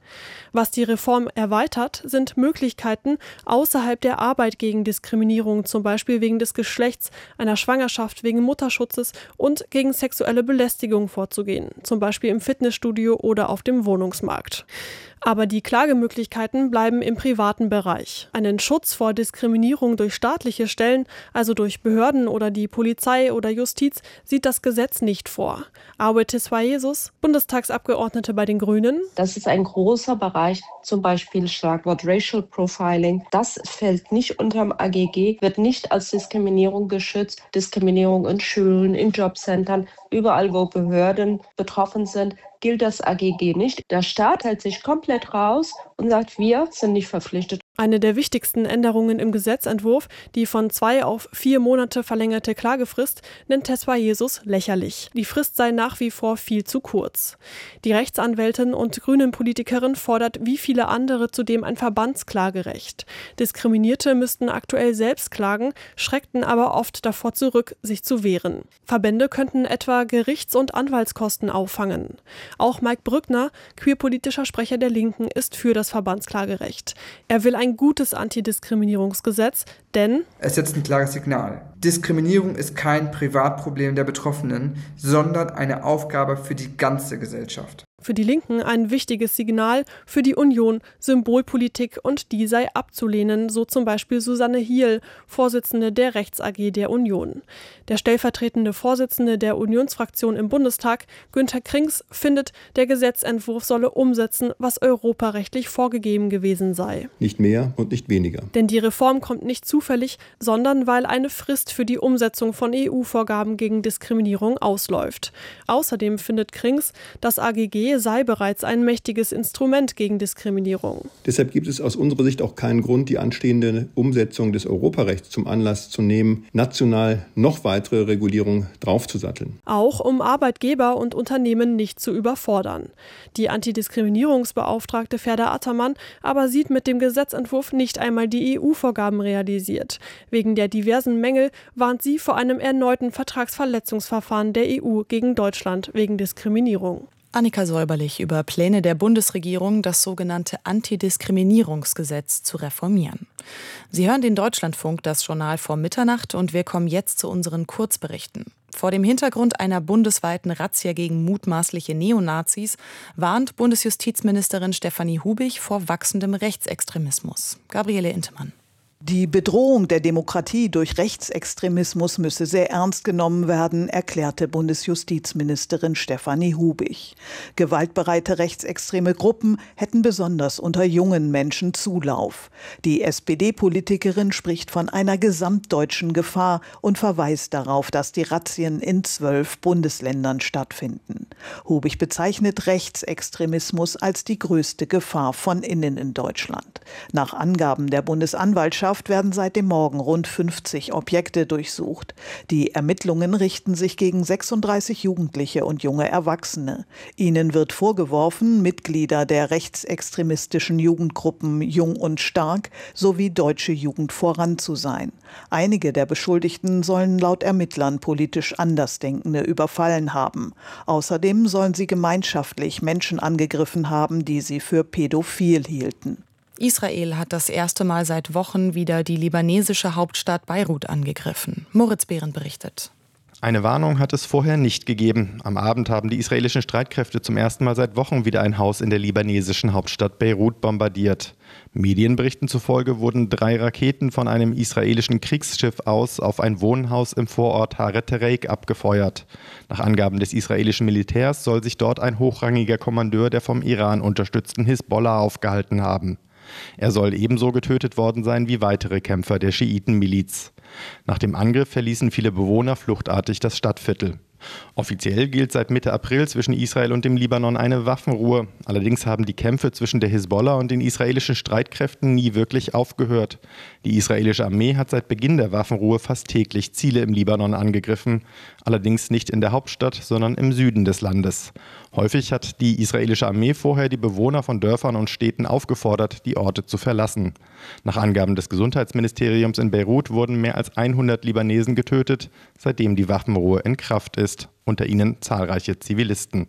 Was die Reform erweitert, sind Möglichkeiten, außerhalb der Arbeit gegen Diskriminierung, zum Beispiel wegen des Geschlechts, einer Schwangerschaft, wegen Mutterschutzes und gegen sexuelle Belästigung vorzugehen, zum Beispiel im Fitnessstudio oder auf dem Wohnungsmarkt. Aber die Klagemöglichkeiten bleiben im privaten Bereich. Einen Schutz vor Diskriminierung durch staatliche Stellen, also durch Behörden oder die Polizei oder Justiz, sieht das Gesetz nicht vor. Aue Tesfayesus, Bundestagsabgeordnete bei den Grünen. Das ist ein großer Bereich, zum Beispiel Schlagwort Racial Profiling. Das fällt nicht unterm AGG, wird nicht als Diskriminierung geschützt. Diskriminierung in Schulen, in Jobcentern, überall, wo Behörden betroffen sind, gilt das AGG nicht. Der Staat hält sich komplett raus und sagt, wir sind nicht verpflichtet. Eine der wichtigsten Änderungen im Gesetzentwurf, die von 2 auf 4 Monate verlängerte Klagefrist, nennt Tesfayesus lächerlich. Die Frist sei nach wie vor viel zu kurz. Die Rechtsanwältin und Grünen-Politikerin fordert wie viele andere zudem ein Verbandsklagerecht. Diskriminierte müssten aktuell selbst klagen, schreckten aber oft davor zurück, sich zu wehren. Verbände könnten etwa Gerichts- und Anwaltskosten auffangen. Auch Mike Brückner, queerpolitischer Sprecher der Linken, ist für das Verbandsklagerecht. Er will ein gutes Antidiskriminierungsgesetz, denn es setzt ein klares Signal. Diskriminierung ist kein Privatproblem der Betroffenen, sondern eine Aufgabe für die ganze Gesellschaft. Für die Linken ein wichtiges Signal, für die Union Symbolpolitik und die sei abzulehnen, so zum Beispiel Susanne Hiel, Vorsitzende der Rechts-AG der Union. Der stellvertretende Vorsitzende der Unionsfraktion im Bundestag, Günther Krings, findet, der Gesetzentwurf solle umsetzen, was europarechtlich vorgegeben gewesen sei. Nicht mehr und nicht weniger. Denn die Reform kommt nicht zufällig, sondern weil eine Frist für die Umsetzung von EU-Vorgaben gegen Diskriminierung ausläuft. Außerdem findet Krings, das AGG sei bereits ein mächtiges Instrument gegen Diskriminierung. Deshalb gibt es aus unserer Sicht auch keinen Grund, die anstehende Umsetzung des Europarechts zum Anlass zu nehmen, national noch weitere Regulierung draufzusatteln. Auch um Arbeitgeber und Unternehmen nicht zu überfordern. Die Antidiskriminierungsbeauftragte Ferda Attermann aber sieht mit dem Gesetzentwurf nicht einmal die EU-Vorgaben realisiert. Wegen der diversen Mängel warnt sie vor einem erneuten Vertragsverletzungsverfahren der EU gegen Deutschland wegen Diskriminierung. Annika Säuberlich über Pläne der Bundesregierung, das sogenannte Antidiskriminierungsgesetz zu reformieren. Sie hören den Deutschlandfunk, das Journal vor Mitternacht, und wir kommen jetzt zu unseren Kurzberichten. Vor dem Hintergrund einer bundesweiten Razzia gegen mutmaßliche Neonazis warnt Bundesjustizministerin Stefanie Hubich vor wachsendem Rechtsextremismus. Gabriele Intemann. Die Bedrohung der Demokratie durch Rechtsextremismus müsse sehr ernst genommen werden, erklärte Bundesjustizministerin Stefanie Hubich. Gewaltbereite rechtsextreme Gruppen hätten besonders unter jungen Menschen Zulauf. Die SPD-Politikerin spricht von einer gesamtdeutschen Gefahr und verweist darauf, dass die Razzien in 12 Bundesländern stattfinden. Hubich bezeichnet Rechtsextremismus als die größte Gefahr von innen in Deutschland. Nach Angaben der Bundesanwaltschaft werden seit dem Morgen rund 50 Objekte durchsucht. Die Ermittlungen richten sich gegen 36 Jugendliche und junge Erwachsene. Ihnen wird vorgeworfen, Mitglieder der rechtsextremistischen Jugendgruppen Jung und Stark sowie Deutsche Jugend voran zu sein. Einige der Beschuldigten sollen laut Ermittlern politisch Andersdenkende überfallen haben. Außerdem sollen sie gemeinschaftlich Menschen angegriffen haben, die sie für pädophil hielten. Israel hat das erste Mal seit Wochen wieder die libanesische Hauptstadt Beirut angegriffen. Moritz Behrendt berichtet. Eine Warnung hat es vorher nicht gegeben. Am Abend haben die israelischen Streitkräfte zum ersten Mal seit Wochen wieder ein Haus in der libanesischen Hauptstadt Beirut bombardiert. Medienberichten zufolge wurden 3 Raketen von einem israelischen Kriegsschiff aus auf ein Wohnhaus im Vorort Haret Tereik abgefeuert. Nach Angaben des israelischen Militärs soll sich dort ein hochrangiger Kommandeur der vom Iran unterstützten Hisbollah aufgehalten haben. Er soll ebenso getötet worden sein wie weitere Kämpfer der Schiitenmiliz. Nach dem Angriff verließen viele Bewohner fluchtartig das Stadtviertel. Offiziell gilt seit Mitte April zwischen Israel und dem Libanon eine Waffenruhe. Allerdings haben die Kämpfe zwischen der Hisbollah und den israelischen Streitkräften nie wirklich aufgehört. Die israelische Armee hat seit Beginn der Waffenruhe fast täglich Ziele im Libanon angegriffen. Allerdings nicht in der Hauptstadt, sondern im Süden des Landes. Häufig hat die israelische Armee vorher die Bewohner von Dörfern und Städten aufgefordert, die Orte zu verlassen. Nach Angaben des Gesundheitsministeriums in Beirut wurden mehr als 100 Libanesen getötet, seitdem die Waffenruhe in Kraft ist. Unter ihnen zahlreiche Zivilisten.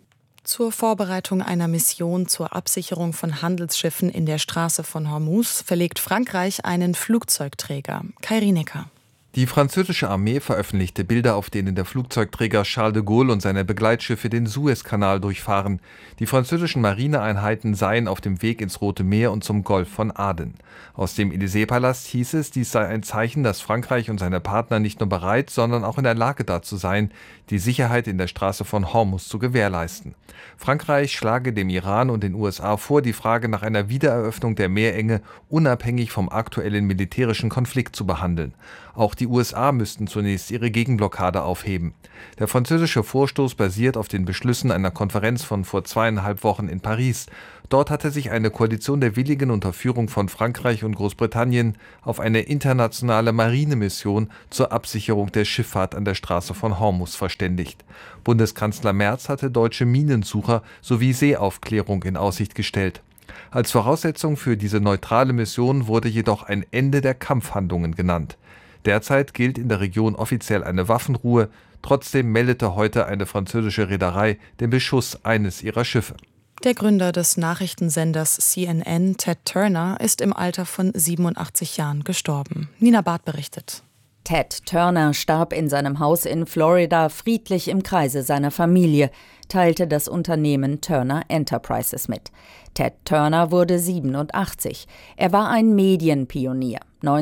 Zur Vorbereitung einer Mission zur Absicherung von Handelsschiffen in der Straße von Hormuz verlegt Frankreich einen Flugzeugträger. Kai Rienecker. Die französische Armee veröffentlichte Bilder, auf denen der Flugzeugträger Charles de Gaulle und seine Begleitschiffe den Suezkanal durchfahren. Die französischen Marineeinheiten seien auf dem Weg ins Rote Meer und zum Golf von Aden. Aus dem Élysée-Palast hieß es, dies sei ein Zeichen, dass Frankreich und seine Partner nicht nur bereit, sondern auch in der Lage dazu seien, die Sicherheit in der Straße von Hormuz zu gewährleisten. Frankreich schlage dem Iran und den USA vor, die Frage nach einer Wiedereröffnung der Meerenge unabhängig vom aktuellen militärischen Konflikt zu behandeln. Auch die USA müssten zunächst ihre Gegenblockade aufheben. Der französische Vorstoß basiert auf den Beschlüssen einer Konferenz von vor 2,5 Wochen in Paris. Dort hatte sich eine Koalition der Willigen unter Führung von Frankreich und Großbritannien auf eine internationale Marinemission zur Absicherung der Schifffahrt an der Straße von Hormuz verständigt. Bundeskanzler Merz hatte deutsche Minensucher sowie Seeaufklärung in Aussicht gestellt. Als Voraussetzung für diese neutrale Mission wurde jedoch ein Ende der Kampfhandlungen genannt. Derzeit gilt in der Region offiziell eine Waffenruhe. Trotzdem meldete heute eine französische Reederei den Beschuss eines ihrer Schiffe. Der Gründer des Nachrichtensenders CNN, Ted Turner, ist im Alter von 87 Jahren gestorben. Nina Barth berichtet. Ted Turner starb in seinem Haus in Florida friedlich im Kreise seiner Familie, teilte das Unternehmen Turner Enterprises mit. Ted Turner wurde 87. Er war ein Medienpionier.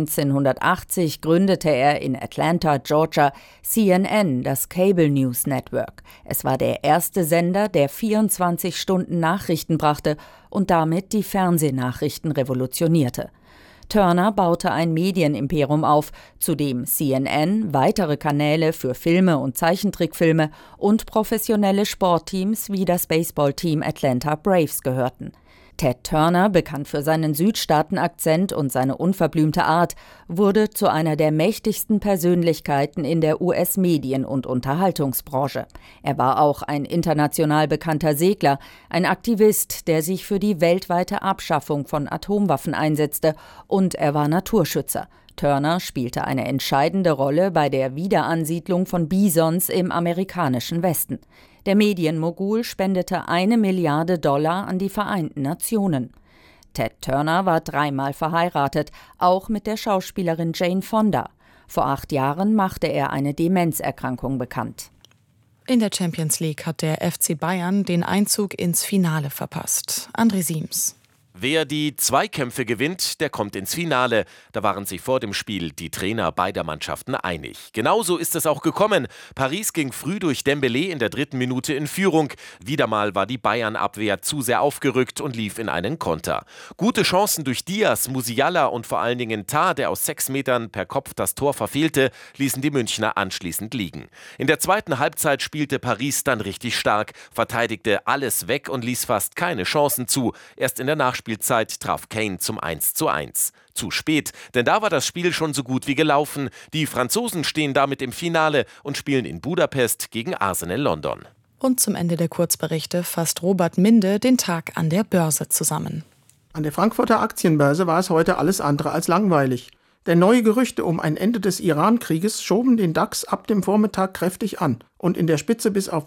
1980 gründete er in Atlanta, Georgia, CNN, das Cable News Network. Es war der erste Sender, der 24 Stunden Nachrichten brachte und damit die Fernsehnachrichten revolutionierte. Turner baute ein Medienimperium auf, zu dem CNN, weitere Kanäle für Filme und Zeichentrickfilme und professionelle Sportteams wie das Baseballteam Atlanta Braves gehörten. Ted Turner, bekannt für seinen Südstaaten-Akzent und seine unverblümte Art, wurde zu einer der mächtigsten Persönlichkeiten in der US-Medien- und Unterhaltungsbranche. Er war auch ein international bekannter Segler, ein Aktivist, der sich für die weltweite Abschaffung von Atomwaffen einsetzte, und er war Naturschützer. Turner spielte eine entscheidende Rolle bei der Wiederansiedlung von Bisons im amerikanischen Westen. Der Medienmogul spendete $1 Milliarde an die Vereinten Nationen. Ted Turner war 3-mal verheiratet, auch mit der Schauspielerin Jane Fonda. Vor 8 Jahren machte er eine Demenzerkrankung bekannt. In der Champions League hat der FC Bayern den Einzug ins Finale verpasst. André Siems. Wer die Zweikämpfe gewinnt, der kommt ins Finale. Da waren sich vor dem Spiel die Trainer beider Mannschaften einig. Genauso ist es auch gekommen. Paris ging früh durch Dembélé in der 3. Minute in Führung. Wieder mal war die Bayern-Abwehr zu sehr aufgerückt und lief in einen Konter. Gute Chancen durch Diaz, Musiala und vor allen Dingen Tah, der aus 6 Metern per Kopf das Tor verfehlte, ließen die Münchner anschließend liegen. In der zweiten Halbzeit spielte Paris dann richtig stark, verteidigte alles weg und ließ fast keine Chancen zu. Erst in der Nachspielzeit traf Kane zum 1:1. Zu spät, denn da war das Spiel schon so gut wie gelaufen. Die Franzosen stehen damit im Finale und spielen in Budapest gegen Arsenal London. Und zum Ende der Kurzberichte fasst Robert Minde den Tag an der Börse zusammen. An der Frankfurter Aktienbörse war es heute alles andere als langweilig. Denn neue Gerüchte um ein Ende des Iran-Krieges schoben den DAX ab dem Vormittag kräftig an und in der Spitze bis auf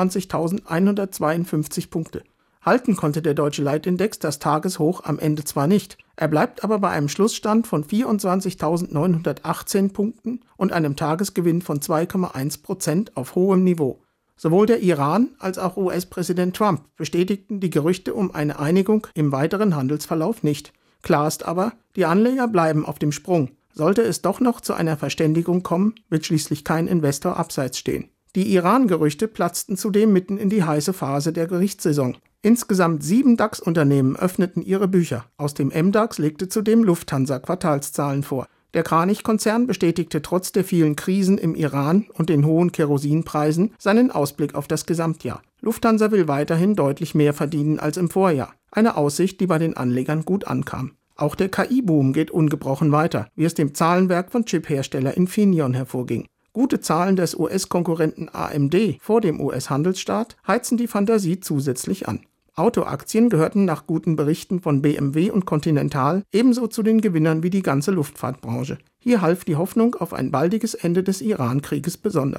25.152 Punkte. Halten konnte der deutsche Leitindex das Tageshoch am Ende zwar nicht, er bleibt aber bei einem Schlussstand von 24.918 Punkten und einem Tagesgewinn von 2,1% auf hohem Niveau. Sowohl der Iran als auch US-Präsident Trump bestätigten die Gerüchte um eine Einigung im weiteren Handelsverlauf nicht. Klar ist aber, die Anleger bleiben auf dem Sprung. Sollte es doch noch zu einer Verständigung kommen, wird schließlich kein Investor abseits stehen. Die Iran-Gerüchte platzten zudem mitten in die heiße Phase der Gerichtssaison. Insgesamt 7 DAX-Unternehmen öffneten ihre Bücher. Aus dem MDAX legte zudem Lufthansa Quartalszahlen vor. Der Kranich-Konzern bestätigte trotz der vielen Krisen im Iran und den hohen Kerosinpreisen seinen Ausblick auf das Gesamtjahr. Lufthansa will weiterhin deutlich mehr verdienen als im Vorjahr. Eine Aussicht, die bei den Anlegern gut ankam. Auch der KI-Boom geht ungebrochen weiter, wie es dem Zahlenwerk von Chiphersteller Infineon hervorging. Gute Zahlen des US-Konkurrenten AMD vor dem US-Handelsstart heizen die Fantasie zusätzlich an. Autoaktien gehörten nach guten Berichten von BMW und Continental ebenso zu den Gewinnern wie die ganze Luftfahrtbranche. Hier half die Hoffnung auf ein baldiges Ende des Iran-Krieges besonders.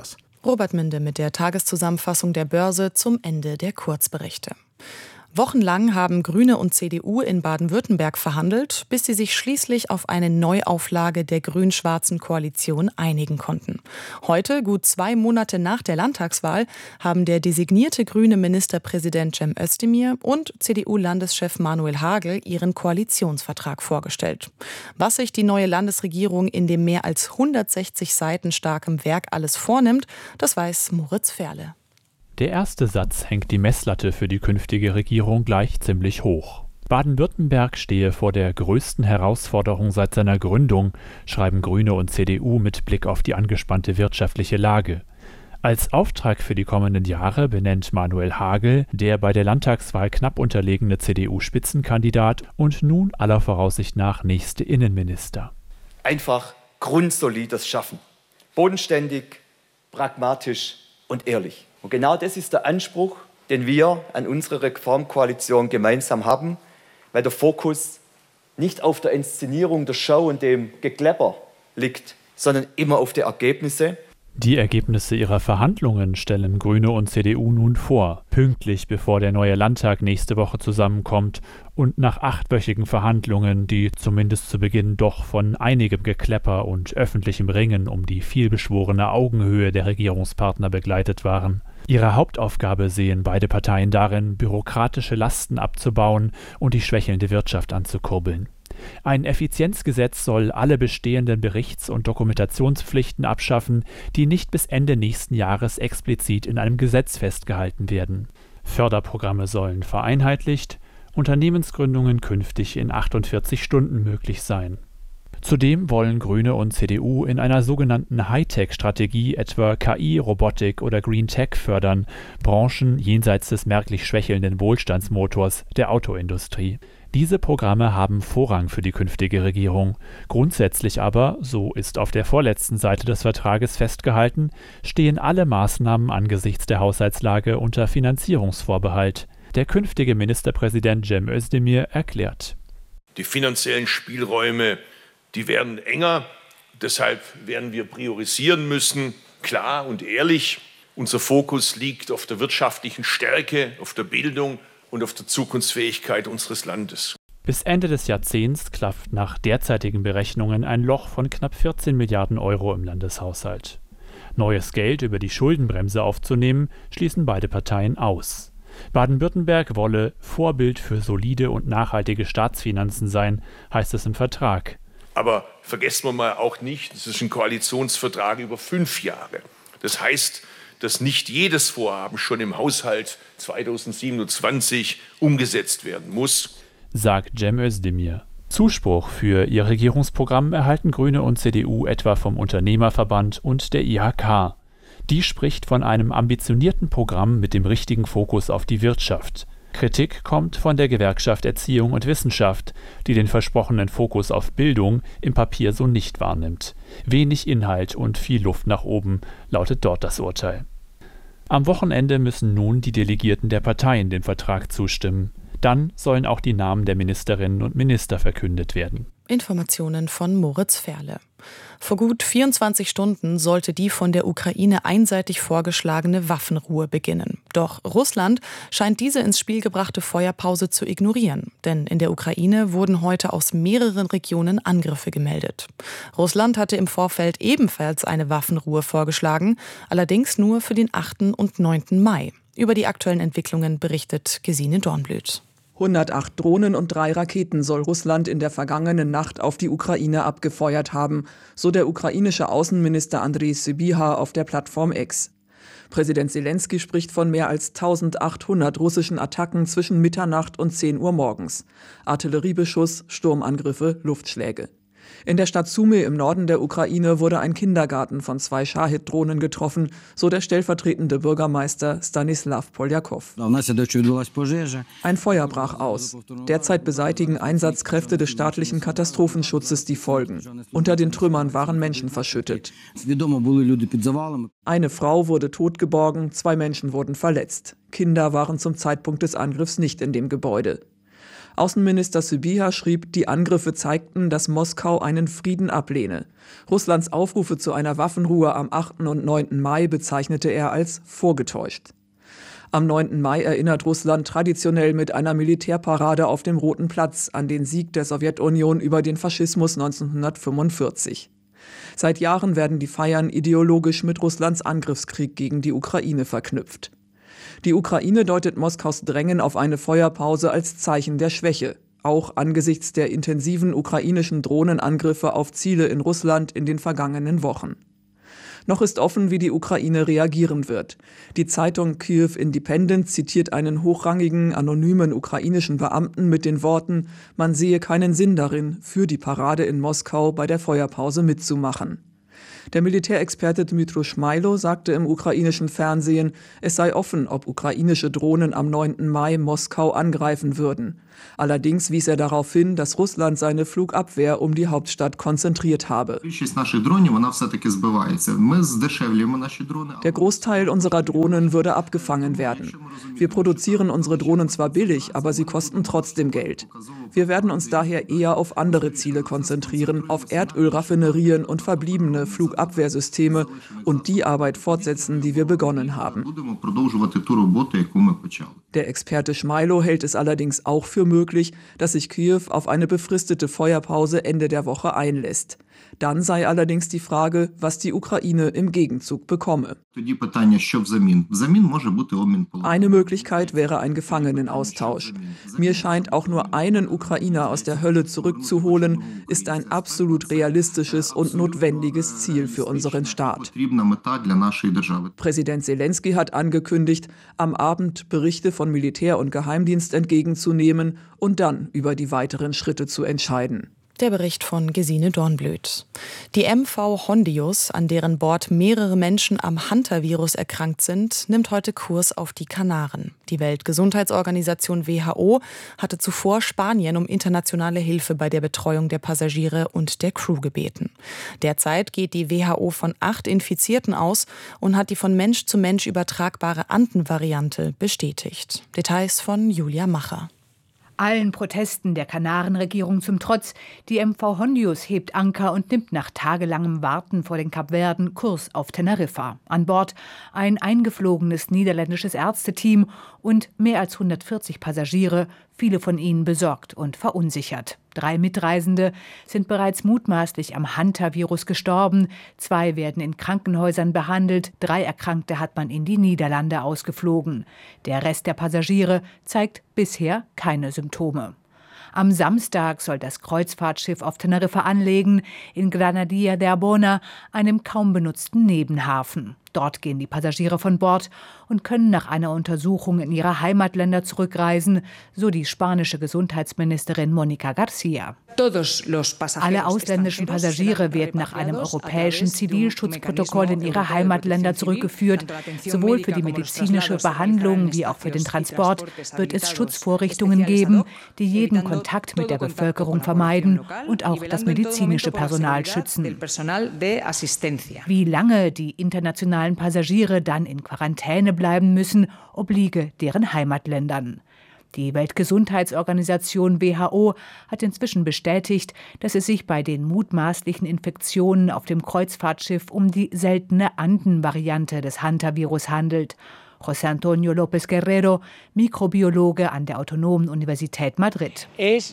Robert Minde mit der Tageszusammenfassung der Börse zum Ende der Kurzberichte. Wochenlang haben Grüne und CDU in Baden-Württemberg verhandelt, bis sie sich schließlich auf eine Neuauflage der grün-schwarzen Koalition einigen konnten. Heute, gut 2 Monate nach der Landtagswahl, haben der designierte grüne Ministerpräsident Cem Özdemir und CDU-Landeschef Manuel Hagel ihren Koalitionsvertrag vorgestellt. Was sich die neue Landesregierung in dem mehr als 160 Seiten starken Werk alles vornimmt, das weiß Moritz Ferle. Der erste Satz hängt die Messlatte für die künftige Regierung gleich ziemlich hoch. Baden-Württemberg stehe vor der größten Herausforderung seit seiner Gründung, schreiben Grüne und CDU mit Blick auf die angespannte wirtschaftliche Lage. Als Auftrag für die kommenden Jahre benennt Manuel Hagel, der bei der Landtagswahl knapp unterlegene CDU-Spitzenkandidat und nun aller Voraussicht nach nächste Innenminister. Einfach grundsolides Schaffen. Bodenständig, pragmatisch und ehrlich. Und genau das ist der Anspruch, den wir an unsere Reformkoalition gemeinsam haben, weil der Fokus nicht auf der Inszenierung der Show und dem Geklepper liegt, sondern immer auf die Ergebnisse. Die Ergebnisse ihrer Verhandlungen stellen Grüne und CDU nun vor, pünktlich bevor der neue Landtag nächste Woche zusammenkommt und nach 8-wöchigen Verhandlungen, die zumindest zu Beginn doch von einigem Geklepper und öffentlichem Ringen um die vielbeschworene Augenhöhe der Regierungspartner begleitet waren. Ihre Hauptaufgabe sehen beide Parteien darin, bürokratische Lasten abzubauen und die schwächelnde Wirtschaft anzukurbeln. Ein Effizienzgesetz soll alle bestehenden Berichts- und Dokumentationspflichten abschaffen, die nicht bis Ende nächsten Jahres explizit in einem Gesetz festgehalten werden. Förderprogramme sollen vereinheitlicht, Unternehmensgründungen künftig in 48 Stunden möglich sein. Zudem wollen Grüne und CDU in einer sogenannten Hightech-Strategie etwa KI, Robotik oder Green Tech fördern, Branchen jenseits des merklich schwächelnden Wohlstandsmotors der Autoindustrie. Diese Programme haben Vorrang für die künftige Regierung. Grundsätzlich aber, so ist auf der vorletzten Seite des Vertrages festgehalten, stehen alle Maßnahmen angesichts der Haushaltslage unter Finanzierungsvorbehalt. Der künftige Ministerpräsident Cem Özdemir erklärt: Die finanziellen Spielräume, die werden enger, deshalb werden wir priorisieren müssen, klar und ehrlich. Unser Fokus liegt auf der wirtschaftlichen Stärke, auf der Bildung und auf der Zukunftsfähigkeit unseres Landes. Bis Ende des Jahrzehnts klafft nach derzeitigen Berechnungen ein Loch von knapp 14 Milliarden Euro im Landeshaushalt. Neues Geld über die Schuldenbremse aufzunehmen, schließen beide Parteien aus. Baden-Württemberg wolle Vorbild für solide und nachhaltige Staatsfinanzen sein, heißt es im Vertrag. Aber vergessen wir mal auch nicht, es ist ein Koalitionsvertrag über 5 Jahre. Das heißt, dass nicht jedes Vorhaben schon im Haushalt 2027 umgesetzt werden muss, sagt Cem Özdemir. Zuspruch für ihr Regierungsprogramm erhalten Grüne und CDU etwa vom Unternehmerverband und der IHK. Die spricht von einem ambitionierten Programm mit dem richtigen Fokus auf die Wirtschaft. Kritik kommt von der Gewerkschaft Erziehung und Wissenschaft, die den versprochenen Fokus auf Bildung im Papier so nicht wahrnimmt. Wenig Inhalt und viel Luft nach oben, lautet dort das Urteil. Am Wochenende müssen nun die Delegierten der Parteien dem Vertrag zustimmen. Dann sollen auch die Namen der Ministerinnen und Minister verkündet werden. Informationen von Moritz Ferle. Vor gut 24 Stunden sollte die von der Ukraine einseitig vorgeschlagene Waffenruhe beginnen. Doch Russland scheint diese ins Spiel gebrachte Feuerpause zu ignorieren. Denn in der Ukraine wurden heute aus mehreren Regionen Angriffe gemeldet. Russland hatte im Vorfeld ebenfalls eine Waffenruhe vorgeschlagen, allerdings nur für den 8. und 9. Mai. Über die aktuellen Entwicklungen berichtet Gesine Dornblüt. 108 Drohnen und 3 Raketen soll Russland in der vergangenen Nacht auf die Ukraine abgefeuert haben, so der ukrainische Außenminister Andriy Sybiha auf der Plattform X. Präsident Selenskyj spricht von mehr als 1800 russischen Attacken zwischen Mitternacht und 10 Uhr morgens. Artilleriebeschuss, Sturmangriffe, Luftschläge. In der Stadt Sumy im Norden der Ukraine wurde ein Kindergarten von 2 Schahid-Drohnen getroffen, so der stellvertretende Bürgermeister Stanislav Poljakow. Ein Feuer brach aus. Derzeit beseitigen Einsatzkräfte des staatlichen Katastrophenschutzes die Folgen. Unter den Trümmern waren Menschen verschüttet. Eine Frau wurde tot geborgen, 2 Menschen wurden verletzt. Kinder waren zum Zeitpunkt des Angriffs nicht in dem Gebäude. Außenminister Sybiha schrieb, die Angriffe zeigten, dass Moskau einen Frieden ablehne. Russlands Aufrufe zu einer Waffenruhe am 8. und 9. Mai bezeichnete er als vorgetäuscht. Am 9. Mai erinnert Russland traditionell mit einer Militärparade auf dem Roten Platz an den Sieg der Sowjetunion über den Faschismus 1945. Seit Jahren werden die Feiern ideologisch mit Russlands Angriffskrieg gegen die Ukraine verknüpft. Die Ukraine deutet Moskaus Drängen auf eine Feuerpause als Zeichen der Schwäche, auch angesichts der intensiven ukrainischen Drohnenangriffe auf Ziele in Russland in den vergangenen Wochen. Noch ist offen, wie die Ukraine reagieren wird. Die Zeitung Kyiv Independent zitiert einen hochrangigen, anonymen ukrainischen Beamten mit den Worten, man sehe keinen Sinn darin, für die Parade in Moskau bei der Feuerpause mitzumachen. Der Militärexperte Dmytro Schmailo sagte im ukrainischen Fernsehen, es sei offen, ob ukrainische Drohnen am 9. Mai Moskau angreifen würden. Allerdings wies er darauf hin, dass Russland seine Flugabwehr um die Hauptstadt konzentriert habe. Der Großteil unserer Drohnen würde abgefangen werden. Wir produzieren unsere Drohnen zwar billig, aber sie kosten trotzdem Geld. Wir werden uns daher eher auf andere Ziele konzentrieren, auf Erdölraffinerien und verbliebene Flugabwehrsysteme und die Arbeit fortsetzen, die wir begonnen haben. Der Experte Schmailo hält es allerdings auch für möglich, dass sich Kyiw auf eine befristete Feuerpause Ende der Woche einlässt. Dann sei allerdings die Frage, was die Ukraine im Gegenzug bekomme. Eine Möglichkeit wäre ein Gefangenenaustausch. Mir scheint, auch nur einen Ukrainer aus der Hölle zurückzuholen, ist ein absolut realistisches und notwendiges Ziel für unseren Staat. Präsident Selenskyj hat angekündigt, am Abend Berichte von Militär und Geheimdienst entgegenzunehmen und dann über die weiteren Schritte zu entscheiden. Der Bericht von Gesine Dornblöt. Die MV Hondius, an deren Bord mehrere Menschen am Hantavirus erkrankt sind, nimmt heute Kurs auf die Kanaren. Die Weltgesundheitsorganisation WHO hatte zuvor Spanien um internationale Hilfe bei der Betreuung der Passagiere und der Crew gebeten. Derzeit geht die WHO von 8 Infizierten aus und hat die von Mensch zu Mensch übertragbare Anden-Variante bestätigt. Details von Julia Macher. Allen Protesten der Kanarenregierung zum Trotz, die MV Hondius hebt Anker und nimmt nach tagelangem Warten vor den Kapverden Kurs auf Teneriffa. An Bord ein eingeflogenes niederländisches Ärzteteam und mehr als 140 Passagiere, viele von ihnen besorgt und verunsichert. 3 Mitreisende sind bereits mutmaßlich am Hantavirus gestorben, 2 werden in Krankenhäusern behandelt, 3 Erkrankte hat man in die Niederlande ausgeflogen. Der Rest der Passagiere zeigt bisher keine Symptome. Am Samstag soll das Kreuzfahrtschiff auf Teneriffa anlegen, in Granadilla de Arbona, einem kaum benutzten Nebenhafen. Dort gehen die Passagiere von Bord und können nach einer Untersuchung in ihre Heimatländer zurückreisen, so die spanische Gesundheitsministerin Mónica García. Alle ausländischen Passagiere werden nach einem europäischen Zivilschutzprotokoll in ihre Heimatländer zurückgeführt. Sowohl für die medizinische Behandlung wie auch für den Transport wird es Schutzvorrichtungen geben, die jeden Kontakt mit der Bevölkerung vermeiden und auch das medizinische Personal schützen. Wie lange die internationalen Passagiere dann in Quarantäne bleiben müssen, obliege deren Heimatländern. Die Weltgesundheitsorganisation WHO hat inzwischen bestätigt, dass es sich bei den mutmaßlichen Infektionen auf dem Kreuzfahrtschiff um die seltene Anden-Variante des Hantavirus handelt. José Antonio López Guerrero, Mikrobiologe an der Autonomen Universität Madrid.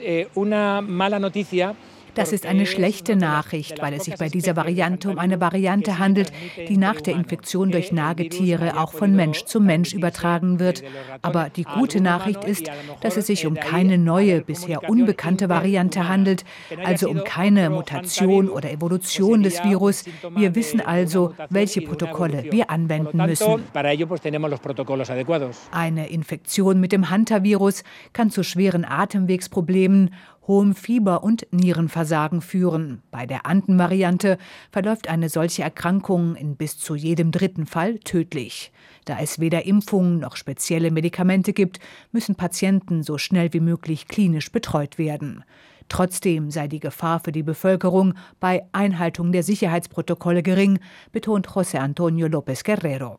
Das ist eine schlechte Nachricht, weil es sich bei dieser Variante um eine Variante handelt, die nach der Infektion durch Nagetiere auch von Mensch zu Mensch übertragen wird. Aber die gute Nachricht ist, dass es sich um keine neue, bisher unbekannte Variante handelt, also um keine Mutation oder Evolution des Virus. Wir wissen also, welche Protokolle wir anwenden müssen. Eine Infektion mit dem Hantavirus kann zu schweren Atemwegsproblemen, hohem Fieber und Nierenversagen führen. Bei der Anden-Variante verläuft eine solche Erkrankung in bis zu jedem 3. Fall tödlich. Da es weder Impfungen noch spezielle Medikamente gibt, müssen Patienten so schnell wie möglich klinisch betreut werden. Trotzdem sei die Gefahr für die Bevölkerung bei Einhaltung der Sicherheitsprotokolle gering, betont José Antonio López Guerrero.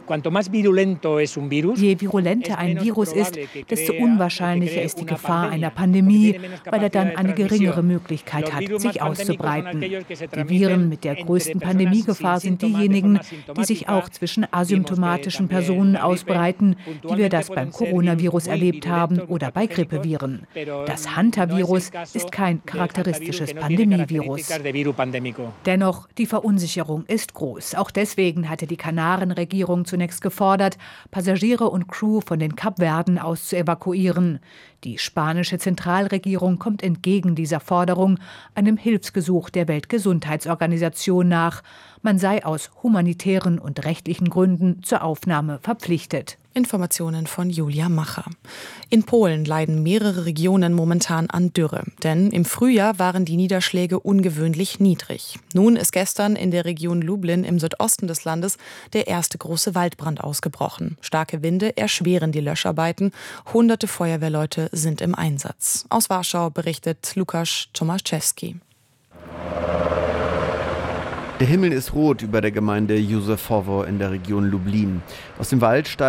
Je virulenter ein Virus ist, desto unwahrscheinlicher ist die Gefahr einer Pandemie, weil er dann eine geringere Möglichkeit hat, sich auszubreiten. Die Viren mit der größten Pandemiegefahr sind diejenigen, die sich auch zwischen asymptomatischen Personen ausbreiten, wie wir das beim Coronavirus erlebt haben oder bei Grippeviren. Das Hantavirus ist kein charakteristisches Pandemievirus. Dennoch, die Verunsicherung ist groß. Auch deswegen hatte die Kanarenregierung zunächst gefordert, Passagiere und Crew von den Kapverden aus zu evakuieren. Die spanische Zentralregierung kommt entgegen dieser Forderung einem Hilfsgesuch der Weltgesundheitsorganisation nach. Man sei aus humanitären und rechtlichen Gründen zur Aufnahme verpflichtet. Informationen von Julia Macher. In Polen leiden mehrere Regionen momentan an Dürre, denn im Frühjahr waren die Niederschläge ungewöhnlich niedrig. Nun ist gestern in der Region Lublin im Südosten des Landes der erste große Waldbrand ausgebrochen. Starke Winde erschweren die Löscharbeiten. Hunderte Feuerwehrleute sind im Einsatz. Aus Warschau berichtet Lukasz Tomaszewski. Der Himmel ist rot über der Gemeinde Józefowo in der Region Lublin. Aus dem Wald steigen